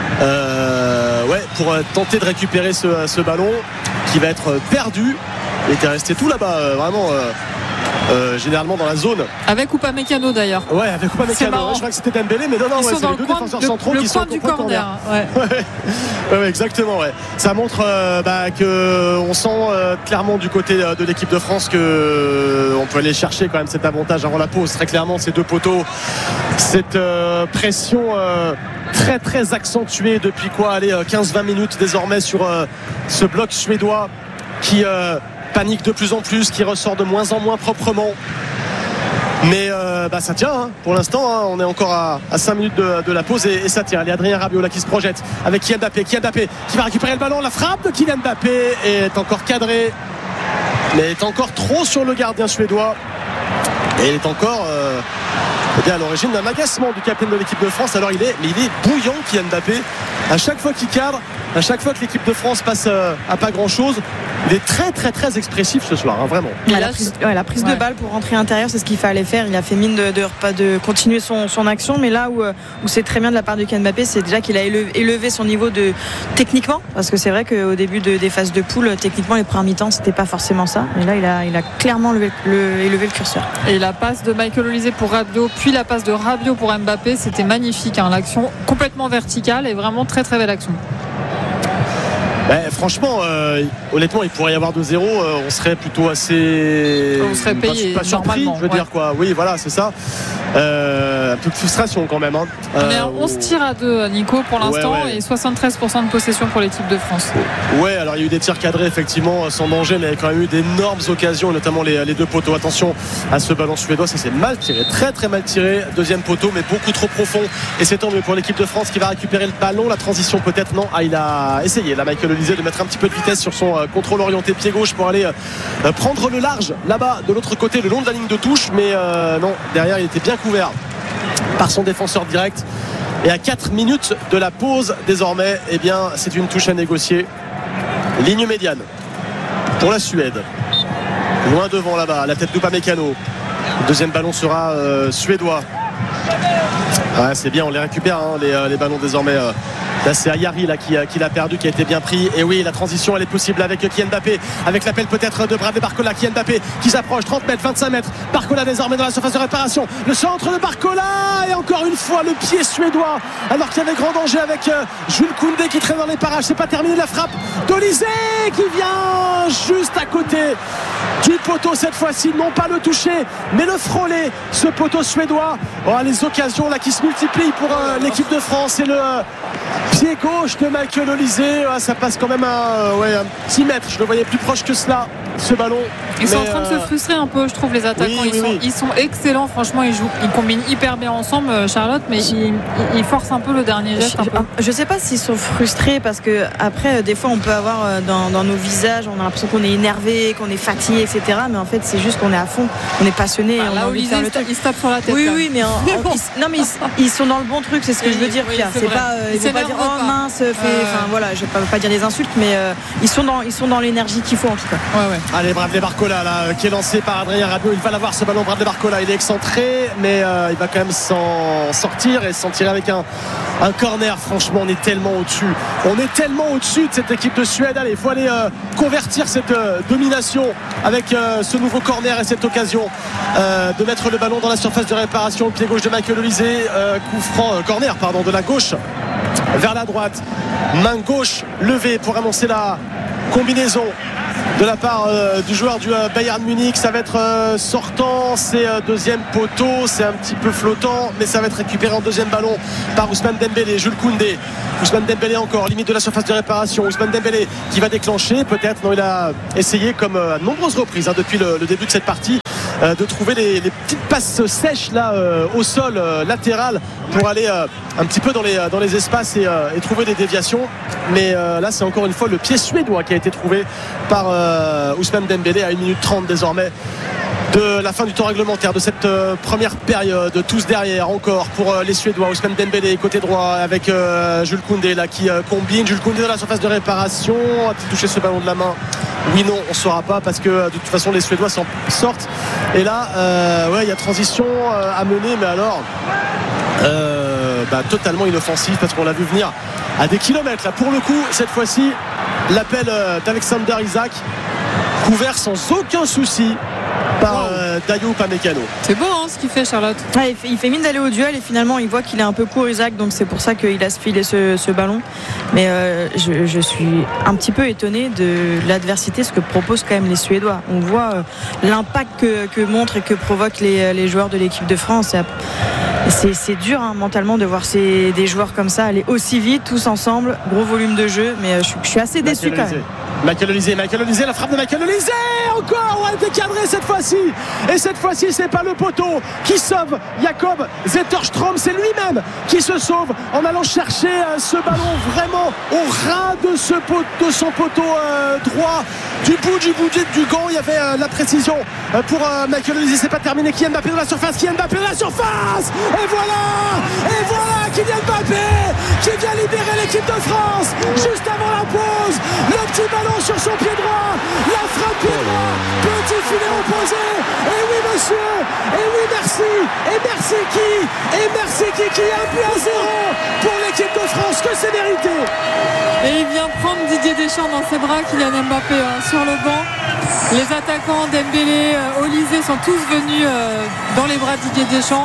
euh, ouais, pour euh, tenter de récupérer ce, ce ballon qui va être perdu. Il était resté tout là-bas, euh, vraiment. Euh, Euh, généralement dans la zone avec Upamecano d'ailleurs. Ouais, avec Upamecano. Ouais, je crois que c'était Dembélé, mais non, non, ouais, c'est les deux défenseurs de, centraux le qui sont du corner. Ouais. ouais, ouais, exactement. Ouais. Ça montre euh, bah, que on sent euh, clairement du côté euh, de l'équipe de France que euh, on peut aller chercher quand même cet avantage avant la pause. Très clairement, ces deux poteaux, cette euh, pression euh, très très accentuée depuis quoi, allez, quinze vingt minutes désormais sur euh, ce bloc suédois qui euh, panique de plus en plus, qui ressort de moins en moins proprement. Mais euh, bah, ça tient hein. Pour l'instant hein. On est encore à, à cinq minutes de, de la pause et, et ça tient. Il y a Adrien Rabiot là qui se projette avec Kylian Mbappé. Kylian Mbappé qui va récupérer le ballon. La frappe de Kylian Mbappé est encore cadrée, mais est encore trop sur le gardien suédois. Et il est encore euh, eh bien, à l'origine d'un agacement du capitaine de l'équipe de France. Alors il est, mais il est bouillant Kylian Mbappé. À chaque fois qu'il cadre, à chaque fois que l'équipe de France passe euh, à pas grand chose, il est très très très expressif ce soir, hein, vraiment. Ouais, la prise, ouais, la prise ouais. de balle pour rentrer à l'intérieur, c'est ce qu'il fallait faire. Il a fait mine de, de, de, de continuer son, son action, mais là où, où c'est très bien de la part de Kylian Mbappé, c'est déjà qu'il a élevé, élevé son niveau de techniquement, parce que c'est vrai qu'au début de, des phases de poule, techniquement les premières mi-temps c'était pas forcément ça. Mais là il a, il a clairement levé le, élevé le curseur. Et la passe de Michael Olise pour Rabiot, puis la passe de Rabiot pour Mbappé, c'était magnifique. Hein, l'action complètement verticale et vraiment très très belle action. Ben, franchement, euh, honnêtement, il pourrait y avoir deux zéro. Euh, on serait plutôt assez. On serait payé. Pas, pas surpris, je veux ouais. dire quoi. Oui, voilà, c'est ça. Euh, un peu de frustration quand même. Hein. On est à onze tirs à deux, Nico, pour l'instant, ouais, ouais. et soixante-treize pour cent de possession pour l'équipe de France. Ouais, alors il y a eu des tirs cadrés, effectivement, sans danger, mais il y a quand même eu d'énormes occasions, notamment les, les deux poteaux. Attention à ce ballon suédois, ça c'est mal tiré, très très mal tiré. Deuxième poteau, mais beaucoup trop profond. Et c'est tant mieux pour l'équipe de France qui va récupérer le ballon. La transition peut-être, non. Ah, il a essayé, là, Michael Olise, de mettre un petit peu de vitesse sur son euh, contrôle orienté pied gauche pour aller euh, prendre le large là-bas de l'autre côté, le long de la ligne de touche, mais euh, non, derrière il était bien couvert par son défenseur direct. Et à quatre minutes de la pause désormais, eh bien c'est une touche à négocier. Ligne médiane pour la Suède, loin devant là-bas, à la tête d'Upamecano. Le deuxième ballon sera euh, suédois. Ouais, c'est bien, on les récupère hein, les, euh, les ballons désormais. Euh, Là c'est Ayari là, qui, qui l'a perdu, qui a été bien pris. Et oui, la transition elle est possible avec Kylian Mbappé, avec l'appel peut-être de Bradley Barcola. Kylian Mbappé qui s'approche, trente mètres, vingt-cinq mètres. Barcola désormais dans la surface de réparation. Le centre de Barcola et encore une fois le pied suédois. Alors qu'il y avait grand danger avec euh, Jules Koundé qui traîne dans les parages. C'est pas terminé, la frappe d'Olise qui vient juste à côté du poteau cette fois-ci. Non pas le toucher, mais le frôler, ce poteau suédois. Oh, les occasions là qui se multiplient pour euh, l'équipe de France et le... Pied gauche de Michael Olise, ah, ça passe quand même à ouais, un petit mètre. Je le voyais plus proche que cela, ce ballon. Ils mais sont en train de euh... se frustrer un peu, je trouve, les attaquants. Oui, ils, oui, sont, oui. ils sont excellents, franchement, ils jouent, ils combinent hyper bien ensemble, Charlotte, mais ils, ils forcent un peu le dernier geste. Un peu. Je ne sais pas s'ils sont frustrés parce que après, des fois, on peut avoir dans, dans nos visages, on a l'impression qu'on est énervé, qu'on est fatigué, et cetera. Mais en fait, c'est juste qu'on est à fond, on est passionné. Ah, on là, a envie de faire le truc. Ils se tapent sur la tête. Oui, oui, mais, en, mais en, bon. ils, non, mais ils, ils sont dans le bon truc, c'est ce que oui, je veux dire. Oui, Pierre. c'est c'est vrai. pas, euh, ils ils vont pas dire oh pas. mince, fait. Enfin euh... voilà, je vais pas, pas dire des insultes, mais euh, ils sont dans, ils sont dans l'énergie qu'il faut en tout cas. Ouais, ouais. Allez, Bradley Barcola là, qui est lancé par Adrien Rabiot. Il va l'avoir ce ballon, Bradley Barcola. Il est excentré, mais euh, il va quand même s'en sortir et s'en tirer avec un, un corner. Franchement, on est tellement au-dessus. On est tellement au-dessus de cette équipe de Suède. Allez, il faut aller euh, convertir cette euh, domination avec euh, ce nouveau corner et cette occasion euh, de mettre le ballon dans la surface de réparation. Pied gauche de Michael Olise, euh, coup franc, euh, corner, pardon, de la gauche vers la droite. Main gauche levée pour annoncer la combinaison de la part euh, du joueur du euh, Bayern Munich. Ça va être euh, sortant, c'est euh, deuxième poteau, c'est un petit peu flottant, mais ça va être récupéré en deuxième ballon par Ousmane Dembélé. Jules Koundé, Ousmane Dembélé encore, limite de la surface de réparation. Ousmane Dembélé qui va déclencher, peut-être, non, il a essayé comme euh, à de nombreuses reprises hein, depuis le, le début de cette partie euh, de trouver les, les petites passes sèches là euh, au sol euh, latéral pour aller euh, un petit peu dans les, dans les espaces et, euh, et trouver des déviations. Mais euh, là c'est encore une fois le pied suédois qui a été trouvé par euh, Ousmane Dembélé à une minute trente désormais de la fin du temps réglementaire de cette euh, première période. Tous derrière encore pour euh, les Suédois. Ousmane Dembélé côté droit avec euh, Jules Koundé là qui euh, combine. Jules Koundé dans la surface de réparation, a-t-il touché ce ballon de la main? Oui, non, on ne saura pas parce que de toute façon les Suédois s'en sortent. Et là euh, ouais, il y a transition euh, à mener, mais alors euh, bah, totalement inoffensif parce qu'on l'a vu venir à des kilomètres là. Pour le coup cette fois-ci l'appel euh, d'Alexander Isak couvert sans aucun souci par euh, Dayo Upamecano. C'est beau hein, ce qu'il fait, Charlotte. Ouais, il, fait, il fait mine d'aller au duel et finalement il voit qu'il est un peu court, Isak, donc c'est pour ça qu'il a filé ce, ce ballon. Mais euh, je, je suis un petit peu étonné de l'adversité, ce que proposent quand même les Suédois. On voit euh, l'impact que, que montrent et que provoquent les, les joueurs de l'équipe de France. C'est, c'est dur hein, mentalement de voir ces, des joueurs comme ça aller aussi vite, tous ensemble, gros volume de jeu, mais euh, je, je suis assez déçu quand même. Michael Olise, Michael Olise, la frappe de Michael Olise, encore, ouais, décadré cette fois-ci. Et cette fois-ci, c'est pas le poteau qui sauve Jakob Zetterstrom, c'est lui-même qui se sauve en allant chercher euh, ce ballon vraiment au ras de, ce pot, de son poteau euh, droit. Du bout du bout du gant, il y avait euh, la précision euh, pour euh, Michael Olise. C'est pas terminé. Kylian Mbappé dans la surface, Kylian Mbappé dans la surface. Et voilà, et voilà Kylian Mbappé qui vient libérer l'équipe de France juste avant la pause. Le petit ballon sur son pied droit, la frappe pied droit, petit filet opposé. Et oui monsieur, et oui merci, et merci qui, et merci qui, qui est un but à zéro pour l'équipe de France, que c'est mérité. Et il vient prendre Didier Deschamps dans ses bras, Kylian Mbappé hein, sur le banc. Les attaquants Dembélé, euh, Olise sont tous venus euh, dans les bras de Didier Deschamps.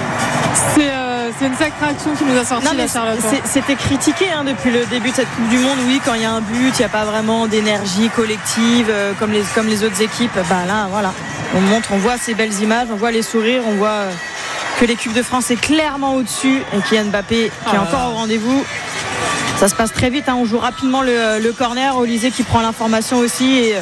C'est euh, c'est une sacrée action qui nous a sorti non, la Charlotte. C'était critiqué hein, depuis le début de cette Coupe du Monde. Oui, quand il y a un but, il n'y a pas vraiment d'énergie collective euh, comme, les, comme les autres équipes. Bah là, voilà, on montre, on voit ces belles images, on voit les sourires, on voit euh, que l'équipe de France est clairement au-dessus et Kylian Mbappé qui est oh encore au rendez-vous. Ça se passe très vite, hein. On joue rapidement le, le corner. Olise qui prend l'information aussi et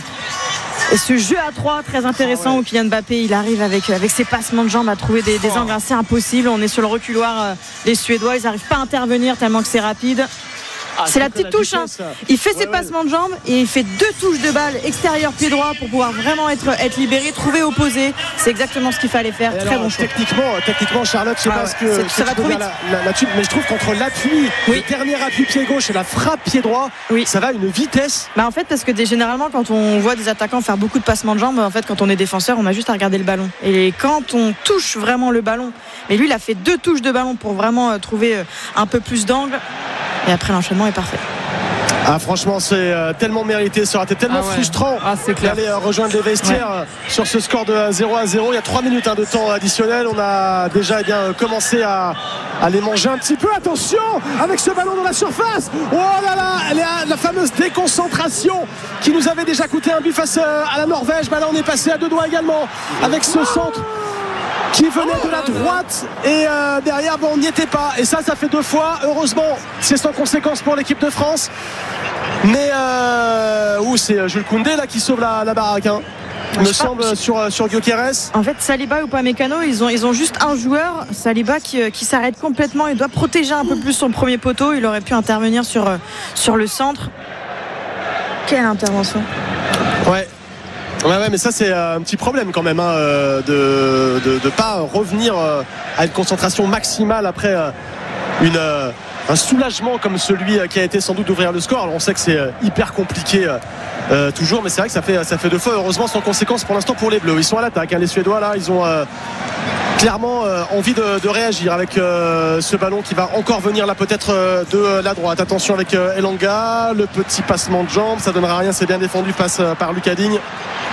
Et ce jeu à trois très intéressant, oh ouais, où Kylian Mbappé il arrive avec, avec ses passements de jambes à trouver des, des angles assez impossibles. On est sur le reculoir des Suédois, ils n'arrivent pas à intervenir tellement que c'est rapide. Ah, c'est la petite la touche, hein. Il fait ouais, ses ouais. passements de jambes et il fait deux touches de balle extérieur pied droit pour pouvoir vraiment être, être libéré, trouver opposé. C'est exactement ce qu'il fallait faire. Et très alors, bon choix. Techniquement, techniquement, Charlotte, je sais ah, pas ouais. ce que, ça va trop vite. La, la, la, mais je trouve qu'entre l'appui, oui. le dernier appui pied gauche et la frappe pied droit, oui. ça va à une vitesse. Bah en fait, parce que des, généralement, quand on voit des attaquants faire beaucoup de passements de jambes, en fait, quand on est défenseur, on a juste à regarder le ballon. Et quand on touche vraiment le ballon, mais lui, il a fait deux touches de ballon pour vraiment euh, trouver euh, un peu plus d'angle. Et après, l'enchaînement est parfait. Ah, franchement, c'est euh, tellement mérité. Ça aurait été tellement ah ouais. frustrant ah, d'aller euh, rejoindre les vestiaires ouais. euh, sur ce score de zéro à zéro. Il y a trois minutes hein, de temps additionnel. On a déjà eh bien, commencé à, à les manger un petit peu. Attention avec ce ballon dans la surface. Oh là là, la, la fameuse déconcentration qui nous avait déjà coûté un but face à la Norvège. Bah là, on est passé à deux doigts également avec ce centre. qui venait de la droite et euh, derrière bon, on n'y était pas et ça ça fait deux fois, heureusement c'est sans conséquence pour l'équipe de France, mais euh, où c'est Jules Koundé là qui sauve la, la baraque hein. Il me semble pas, sur, sur Gyökeres. En fait, Saliba ou Upamecano, ils ont, ils ont juste un joueur, Saliba, qui, qui s'arrête complètement. Il doit protéger un peu plus son premier poteau. Il aurait pu intervenir sur, sur le centre. Quelle intervention. Ouais. Ouais, ouais, mais ça c'est un petit problème quand même hein, de de, de pas revenir à une concentration maximale après une un soulagement comme celui qui a été sans doute d'ouvrir le score. Alors on sait que c'est hyper compliqué euh, toujours, mais c'est vrai que ça fait ça fait deux fois. Heureusement sans conséquence pour l'instant pour les Bleus. Ils sont à l'attaque. Hein, les Suédois là, ils ont euh, clairement euh, envie de, de réagir avec euh, ce ballon qui va encore venir là peut-être euh, de la droite. Attention avec euh, Elanga, le petit passement de jambes, ça donnera rien. C'est bien défendu, passe euh, par Lucas Digne.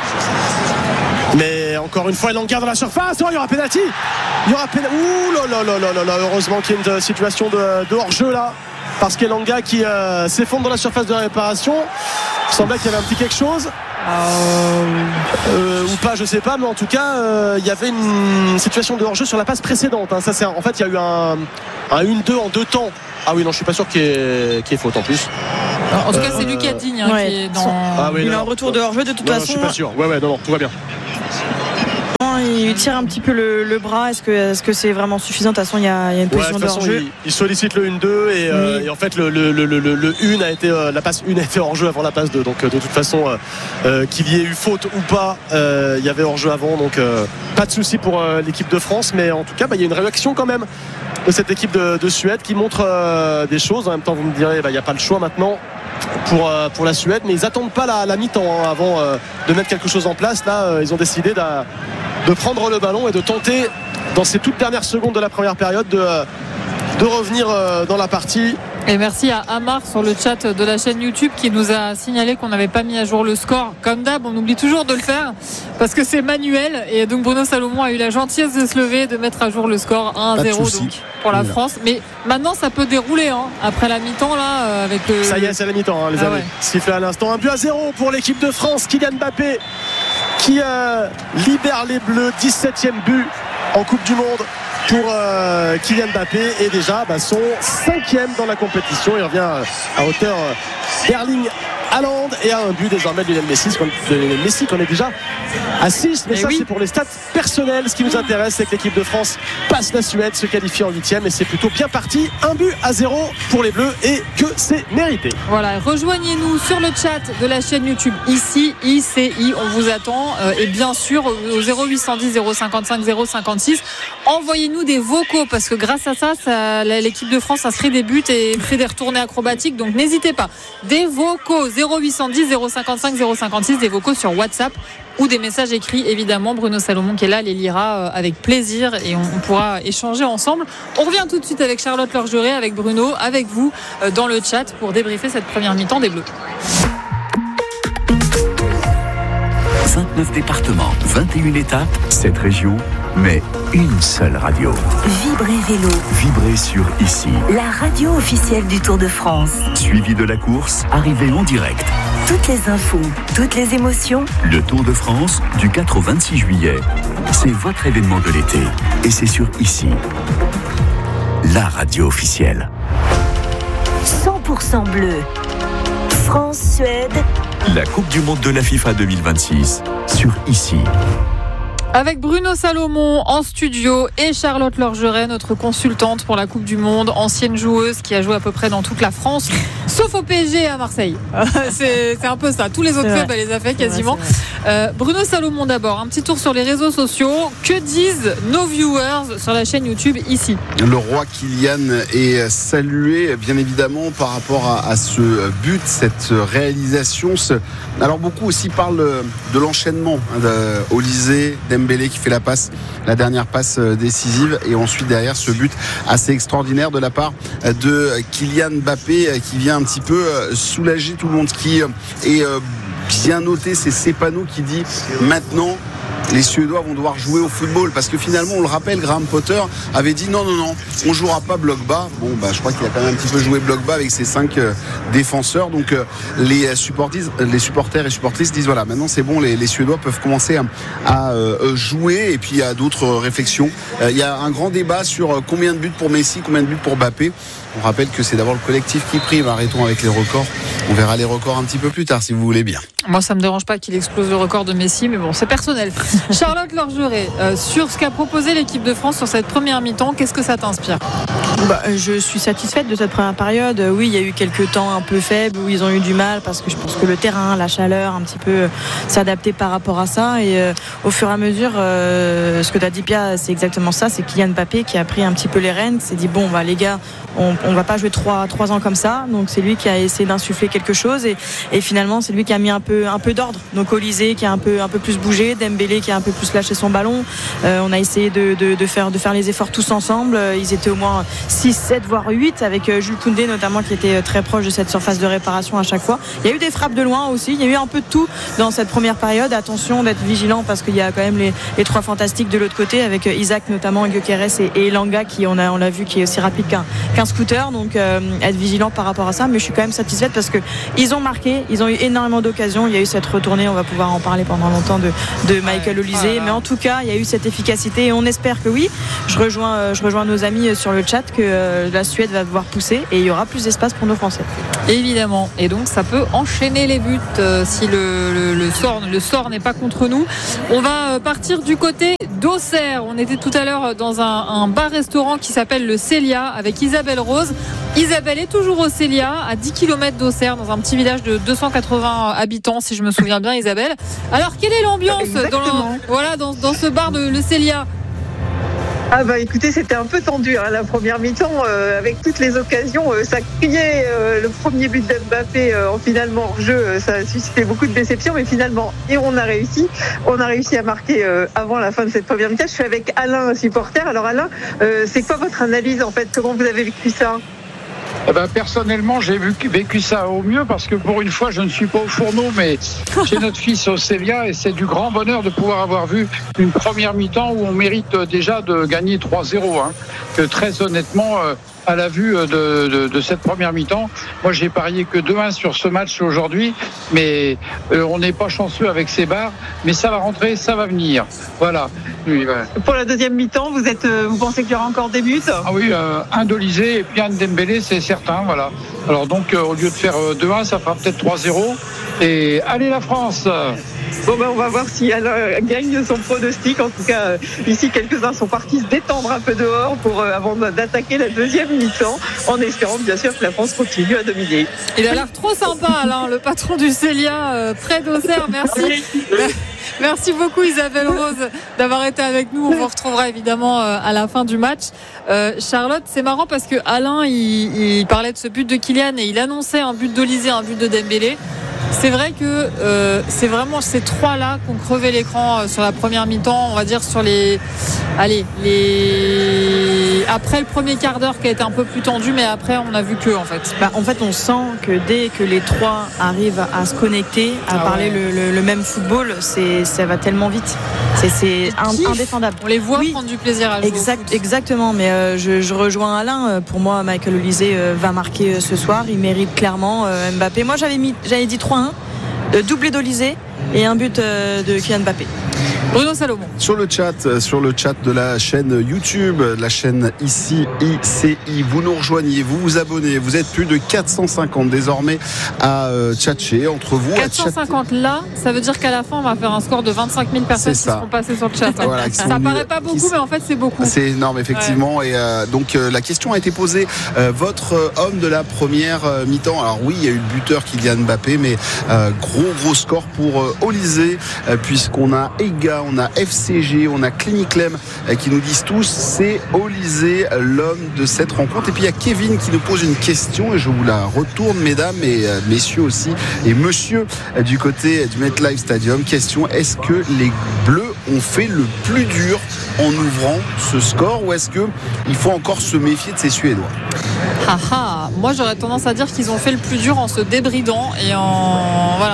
Mais encore une fois, Elanga dans la surface. Oh, il y aura pénalty. Il y aura pénalty. Ouh là là là là là. Heureusement qu'il y a une situation de, de hors-jeu là. Parce qu'Elanga qui euh, s'effondre dans la surface de la réparation. Il semblait qu'il y avait un petit quelque chose. Euh, ou pas, je sais pas, mais en tout cas, euh, il y avait une situation de hors-jeu sur la passe précédente. Hein. Ça, c'est, en fait, il y a eu un, un un deux en deux temps. Ah oui, non, je suis pas sûr qu'il y ait, qu'il y ait faute en plus. En tout cas, c'est Lucas Digne hein, ouais. qui est dans. Ah oui, il non, a un retour de hors-jeu de toute non, façon. Non, je suis pas sûr. Ouais, ouais, non, non, tout va bien. Il tire un petit peu le, le bras. Est-ce que, est-ce que c'est vraiment suffisant? De toute façon, il y a, il y a une position ouais, de, de hors jeu. Il, il sollicite le un deux et, euh, oui. et en fait le, le, le, le, le un a été euh, la passe un a été hors jeu avant la passe deux. Donc de toute façon euh, euh, qu'il y ait eu faute ou pas, euh, il y avait hors jeu avant. Donc euh, pas de souci pour euh, l'équipe de France, mais en tout cas, bah, il y a une réaction quand même de cette équipe de, de Suède qui montre euh, des choses. En même temps, vous me direz, bah, il n'y a pas le choix maintenant pour, euh, pour la Suède, mais ils attendent pas la, la mi-temps hein, avant euh, de mettre quelque chose en place. Là, euh, ils ont décidé de, de prendre le ballon et de tenter dans ces toutes dernières secondes de la première période de, de revenir euh, dans la partie. Et merci à Amar sur le chat de la chaîne YouTube qui nous a signalé qu'on n'avait pas mis à jour le score. Comme d'hab, on oublie toujours de le faire parce que c'est manuel. Et donc Bruno Salomon a eu la gentillesse de se lever, de mettre à jour le score un à zéro donc pour la France. Mais maintenant, ça peut dérouler hein, après la mi-temps là avec le. Ça y est, c'est la mi-temps, hein, les ah amis. Ouais. Sifflé à l'instant, un but à zéro pour l'équipe de France. Kylian Mbappé qui euh, libère les Bleus, dix-septième but en Coupe du Monde pour euh, Kylian Mbappé et déjà bah, son cinquième dans la compétition. Il revient à hauteur euh, d'Erling Haaland et à un but désormais de Lionel Messi, de Lionel Messi qu'on est déjà à six. Mais et ça oui. C'est pour les stats personnels. Ce qui nous intéresse, c'est que l'équipe de France passe la Suède, se qualifie en huitième et c'est plutôt bien parti. Un but à zéro pour les Bleus et que c'est mérité. Voilà, rejoignez-nous sur le chat de la chaîne YouTube ici, I C I, on vous attend euh, et bien sûr au zéro huit cent dix zéro cinquante-cinq zéro cinquante-six envoyez-nous des vocaux parce que grâce à ça, ça l'équipe de France inscrit des buts et fait des retournées acrobatiques, donc n'hésitez pas. Des vocaux zéro huit cent dix zéro cinquante-cinq zéro cinquante-six, des vocaux sur WhatsApp ou des messages écrits, évidemment. Bruno Salomon qui est là les lira avec plaisir et on, on pourra échanger ensemble. On revient tout de suite avec Charlotte Lorgeret, avec Bruno, avec vous dans le chat pour débriefer cette première mi-temps des Bleus. vingt-neuf départements, vingt et une étapes, sept régions, mais une seule radio. Vibrez Vélo. Vibrez sur Ici. La radio officielle du Tour de France. Suivi de la course, arrivée en direct. Toutes les infos, toutes les émotions. Le Tour de France, du quatre au vingt-six juillet. C'est votre événement de l'été. Et c'est sur Ici. La radio officielle. cent pour cent bleu. France-Suède. La Coupe du Monde de la FIFA deux mille vingt-six sur Ici. Avec Bruno Salomon en studio et Charlotte Lorgeret, notre consultante pour la Coupe du Monde, ancienne joueuse qui a joué à peu près dans toute la France, sauf au P S G et à Marseille. c'est, c'est un peu ça. Tous les autres clubs, elle les a fait quasiment. Vrai, euh, Bruno Salomon d'abord, un petit tour sur les réseaux sociaux. Que disent nos viewers sur la chaîne YouTube Ici? Le roi Kylian est salué, bien évidemment, par rapport à, à ce but, cette réalisation. Ce... Alors beaucoup aussi parlent de l'enchaînement hein, de Olysée, Dembélé qui fait la passe, la dernière passe décisive et ensuite derrière ce but assez extraordinaire de la part de Kylian Mbappé qui vient un petit peu soulager tout le monde. Ce qui est bien noté, c'est Cepano qui dit maintenant les Suédois vont devoir jouer au football, parce que finalement, on le rappelle, Graham Potter avait dit non, non, non, on jouera pas bloc bas. Bon, bah, je crois qu'il a quand même un petit peu joué bloc bas avec ses cinq euh, défenseurs. Donc, euh, les supporters, les supporters et supportrices disent voilà, maintenant c'est bon, les, les Suédois peuvent commencer à, à euh, jouer. Et puis, il y a d'autres euh, réflexions. Euh, il y a un grand débat sur euh, combien de buts pour Messi, combien de buts pour Mbappé. On rappelle que c'est d'abord le collectif qui prime. Arrêtons avec les records. On verra les records un petit peu plus tard, si vous voulez bien. Moi, ça me dérange pas qu'il explose le record de Messi, mais bon, c'est personnel. Charlotte Lorgeret, euh, sur ce qu'a proposé l'équipe de France sur cette première mi-temps, qu'est-ce que ça t'inspire ? Bah, je suis satisfaite de cette première période. Oui, il y a eu quelques temps un peu faibles où ils ont eu du mal, parce que je pense que le terrain, la chaleur, un petit peu euh, s'adapter par rapport à ça. Et euh, au fur et à mesure, euh, ce que tu as dit, Pia, c'est exactement ça. C'est Kylian Mbappé qui a pris un petit peu les rênes, qui s'est dit bon, bah, les gars, on, on va pas jouer trois, trois ans comme ça. Donc c'est lui qui a essayé d'insuffler quelque chose, et, et finalement c'est lui qui a mis un peu, un peu d'ordre. Donc Olysée qui a un peu, un peu plus bougé, Dembélé qui a un peu plus lâché son ballon. Euh, on a essayé de, de, de, faire, de faire les efforts tous ensemble. Ils étaient au moins six, sept voire huit, avec Jules Koundé notamment qui était très proche de cette surface de réparation à chaque fois. Il y a eu des frappes de loin aussi, il y a eu un peu de tout dans cette première période. Attention d'être vigilant, parce qu'il y a quand même les, les trois fantastiques de l'autre côté, avec Isaac notamment, Gyökeres et, et Elanga qui, on, a, on l'a vu, qui est aussi rapide qu'un, qu'un scooter. Donc euh, être vigilant par rapport à ça, mais je suis quand même satisfaite parce que ils ont marqué, ils ont eu énormément d'occasions. Il y a eu cette retournée, on va pouvoir en parler pendant longtemps, de, de Michael Olysée, ouais, mais en tout cas il y a eu cette efficacité, et on espère que oui. Je rejoins, je rejoins nos amis sur le chat, que euh, la Suède va devoir pousser et il y aura plus d'espace pour nos Français. Évidemment, et donc ça peut enchaîner les buts euh, si le, le, le, sort, le sort n'est pas contre nous. On va partir du côté d'Auxerre. On était tout à l'heure dans un, un bar-restaurant qui s'appelle le Célia avec Isabelle Rose. Isabelle est toujours au Célia, à dix kilomètres d'Auxerre, dans un petit village de deux cent quatre-vingts habitants, si je me souviens bien, Isabelle. Alors, quelle est l'ambiance dans, le, voilà, dans, dans ce bar de le Célia ? Ah bah écoutez, c'était un peu tendu hein, la première mi-temps, euh, avec toutes les occasions, euh, ça criait, euh, le premier but d'Mbappé euh, en finalement hors jeu, euh, ça a suscité beaucoup de déception, mais finalement, et on a réussi, on a réussi à marquer euh, avant la fin de cette première mi-temps. Je suis avec Alain, supporter. Alors Alain, euh, c'est quoi votre analyse en fait ? Comment vous avez vécu ça ? Eh ben, personnellement, j'ai vécu ça au mieux, parce que pour une fois, je ne suis pas au fourneau, mais j'ai notre fils au Célia, et c'est du grand bonheur de pouvoir avoir vu une première mi-temps où on mérite déjà de gagner trois zéro. Hein, que très honnêtement, euh, à la vue de, de, de cette première mi-temps, moi j'ai parié que deux un sur ce match aujourd'hui, mais euh, on n'est pas chanceux avec ces barres, mais ça va rentrer, ça va venir. Voilà. Oui, voilà. Pour la deuxième mi-temps, vous êtes, vous pensez qu'il y aura encore des buts ? Ah oui, euh, un d'Olysée et puis un de Dembélé, c'est certain. Voilà. Alors donc, euh, au lieu de faire euh, deux un, ça fera peut-être trois zéro. Et allez la France ! Bon ben on va voir si Alain gagne son pronostic. En tout cas, euh, ici quelques-uns sont partis se détendre un peu dehors pour euh, avant d'attaquer la deuxième mi-temps, en espérant bien sûr que la France continue à dominer. Il a l'air trop sympa, Alain, le patron du Célia, euh, près d'Auxerre. Merci. Merci beaucoup Isabelle Rose d'avoir été avec nous. On vous retrouvera évidemment à la fin du match. Euh, Charlotte, c'est marrant parce que Alain il, il parlait de ce but de Kylian et il annonçait un but d'Olysée, un but de Dembélé. C'est vrai que euh, c'est vraiment ces trois-là qui ont crevé l'écran euh, sur la première mi-temps, on va dire sur les... Allez, les... après le premier quart d'heure qui a été un peu plus tendu, mais après on a vu que en fait. Bah, en fait on sent que dès que les trois arrivent à se connecter, à ah parler ouais. le, le, le même football, c'est, ça va tellement vite. C'est, c'est un, indéfendable. On les voit oui, prendre du plaisir à jouer exact, au foot. Exactement, mais euh, je, je rejoins Alain. Pour moi, Michael Olysée euh, va marquer euh, ce soir. Il mérite clairement euh, Mbappé. Moi j'avais, mis, j'avais dit trois un, euh, doublé d'Olysée et un but euh, de Kylian Mbappé. Bruno Salomon. Sur le chat, sur le chat de la chaîne YouTube, la chaîne ici I C I, vous nous rejoignez, vous vous abonnez, vous êtes plus de quatre cent cinquante désormais à euh, tchatcher entre vous. quatre cent cinquante là, ça veut dire qu'à la fin on va faire un score de vingt-cinq mille personnes qui seront passées sur le chat. Voilà, ça paraît pas beaucoup, qui... mais en fait c'est beaucoup. C'est énorme effectivement. Ouais. Et euh, donc euh, la question a été posée. Euh, votre euh, homme de la première euh, mi-temps. Alors oui, il y a eu le buteur Kylian Mbappé, mais euh, gros gros score pour euh, Olysée, euh, puisqu'on a Ega, on a F C G, on a Cliniclem euh, qui nous disent tous c'est Olysée l'homme de cette rencontre. Et puis il y a Kevin qui nous pose une question et je vous la retourne, mesdames et euh, messieurs aussi, et monsieur euh, du côté du MetLife Stadium. Question: est-ce que les Bleus ont fait le plus dur en ouvrant ce score, ou est-ce que il faut encore se méfier de ces Suédois? Ah ah, moi j'aurais tendance à dire qu'ils ont fait le plus dur en se débridant et en, voilà, en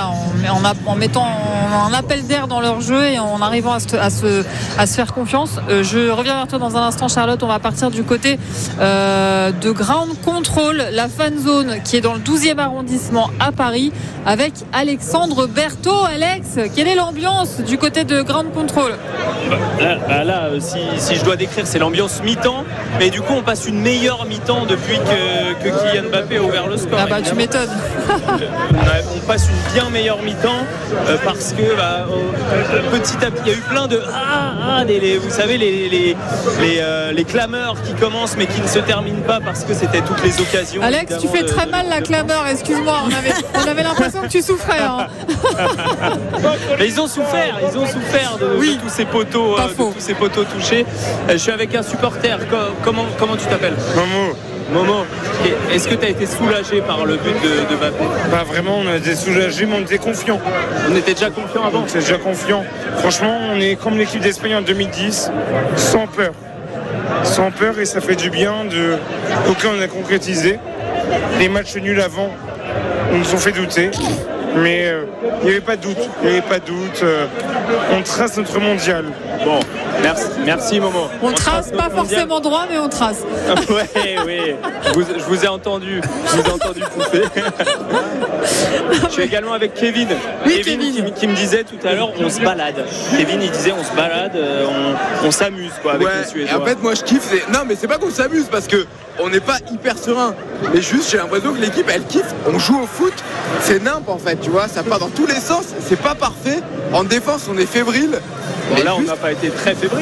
en, a, en mettant un appel d'air dans leur jeu et en arrivant à se, à se, à se faire confiance. Euh, je reviens vers toi dans un instant, Charlotte. On va partir du côté euh, de Ground Control, la fan zone qui est dans le douzième arrondissement à Paris, avec Alexandre Berthaud. Alex, quelle est l'ambiance du côté de Ground Control? Là, bah là si, si je dois décrire, c'est l'ambiance mi-temps. Mais du coup, on passe une meilleure mi-temps depuis que, que Kylian Mbappé a ouvert le score. Ah bah évidemment. Tu m'étonnes. On passe une bien meilleure mi-temps euh, parce que bah, euh, petit à petit, il y a eu plein de ah, ah les, les, vous savez les les les, euh, les clameurs qui commencent mais qui ne se terminent pas parce que c'était toutes les occasions. Alex, tu fais de, très de... mal la clameur. Excuse-moi, on avait on avait l'impression que tu souffrais. Hein. Mais ils ont souffert, ils ont souffert de, oui. de tous ces poteaux, euh, de tous ces poteaux touchés. Euh, je suis avec un supporter. Comment comment tu t'appelles? Momo. Momo, est-ce que tu as été soulagé par le but de, de Mbappé? Bah vraiment, on a été soulagé, mais on était confiant. On était déjà confiant avant. On était déjà confiant. Franchement, on est comme l'équipe d'Espagne en deux mille dix, sans peur. Sans peur, et ça fait du bien. De... Donc là, on a concrétisé. Les matchs nuls avant, on nous ont fait douter. Mais euh, il n'y avait pas de doute. Il n'y avait pas de doute. Euh, on trace notre mondial. Bon, merci, merci Momo. On, on trace, trace pas forcément droit, mais on trace. Oui, oui. Je vous, je vous ai entendu. Je vous ai entendu pousser. Je suis également avec Kevin. Oui, Kevin, Kevin. Qui, qui me disait tout à l'heure, on se balade. Kevin, il disait, on se balade, on, on s'amuse quoi avec ouais, les Suédois. Et en fait, moi, je kiffe. C'est... Non, mais c'est pas qu'on s'amuse parce que on n'est pas hyper serein. Mais juste, j'ai l'impression que l'équipe, elle kiffe. On joue au foot. C'est nimp en fait, tu vois. Ça part dans tous les sens. C'est pas parfait. En défense, on est fébrile. Bon, là, on n'a pas été très fébrile.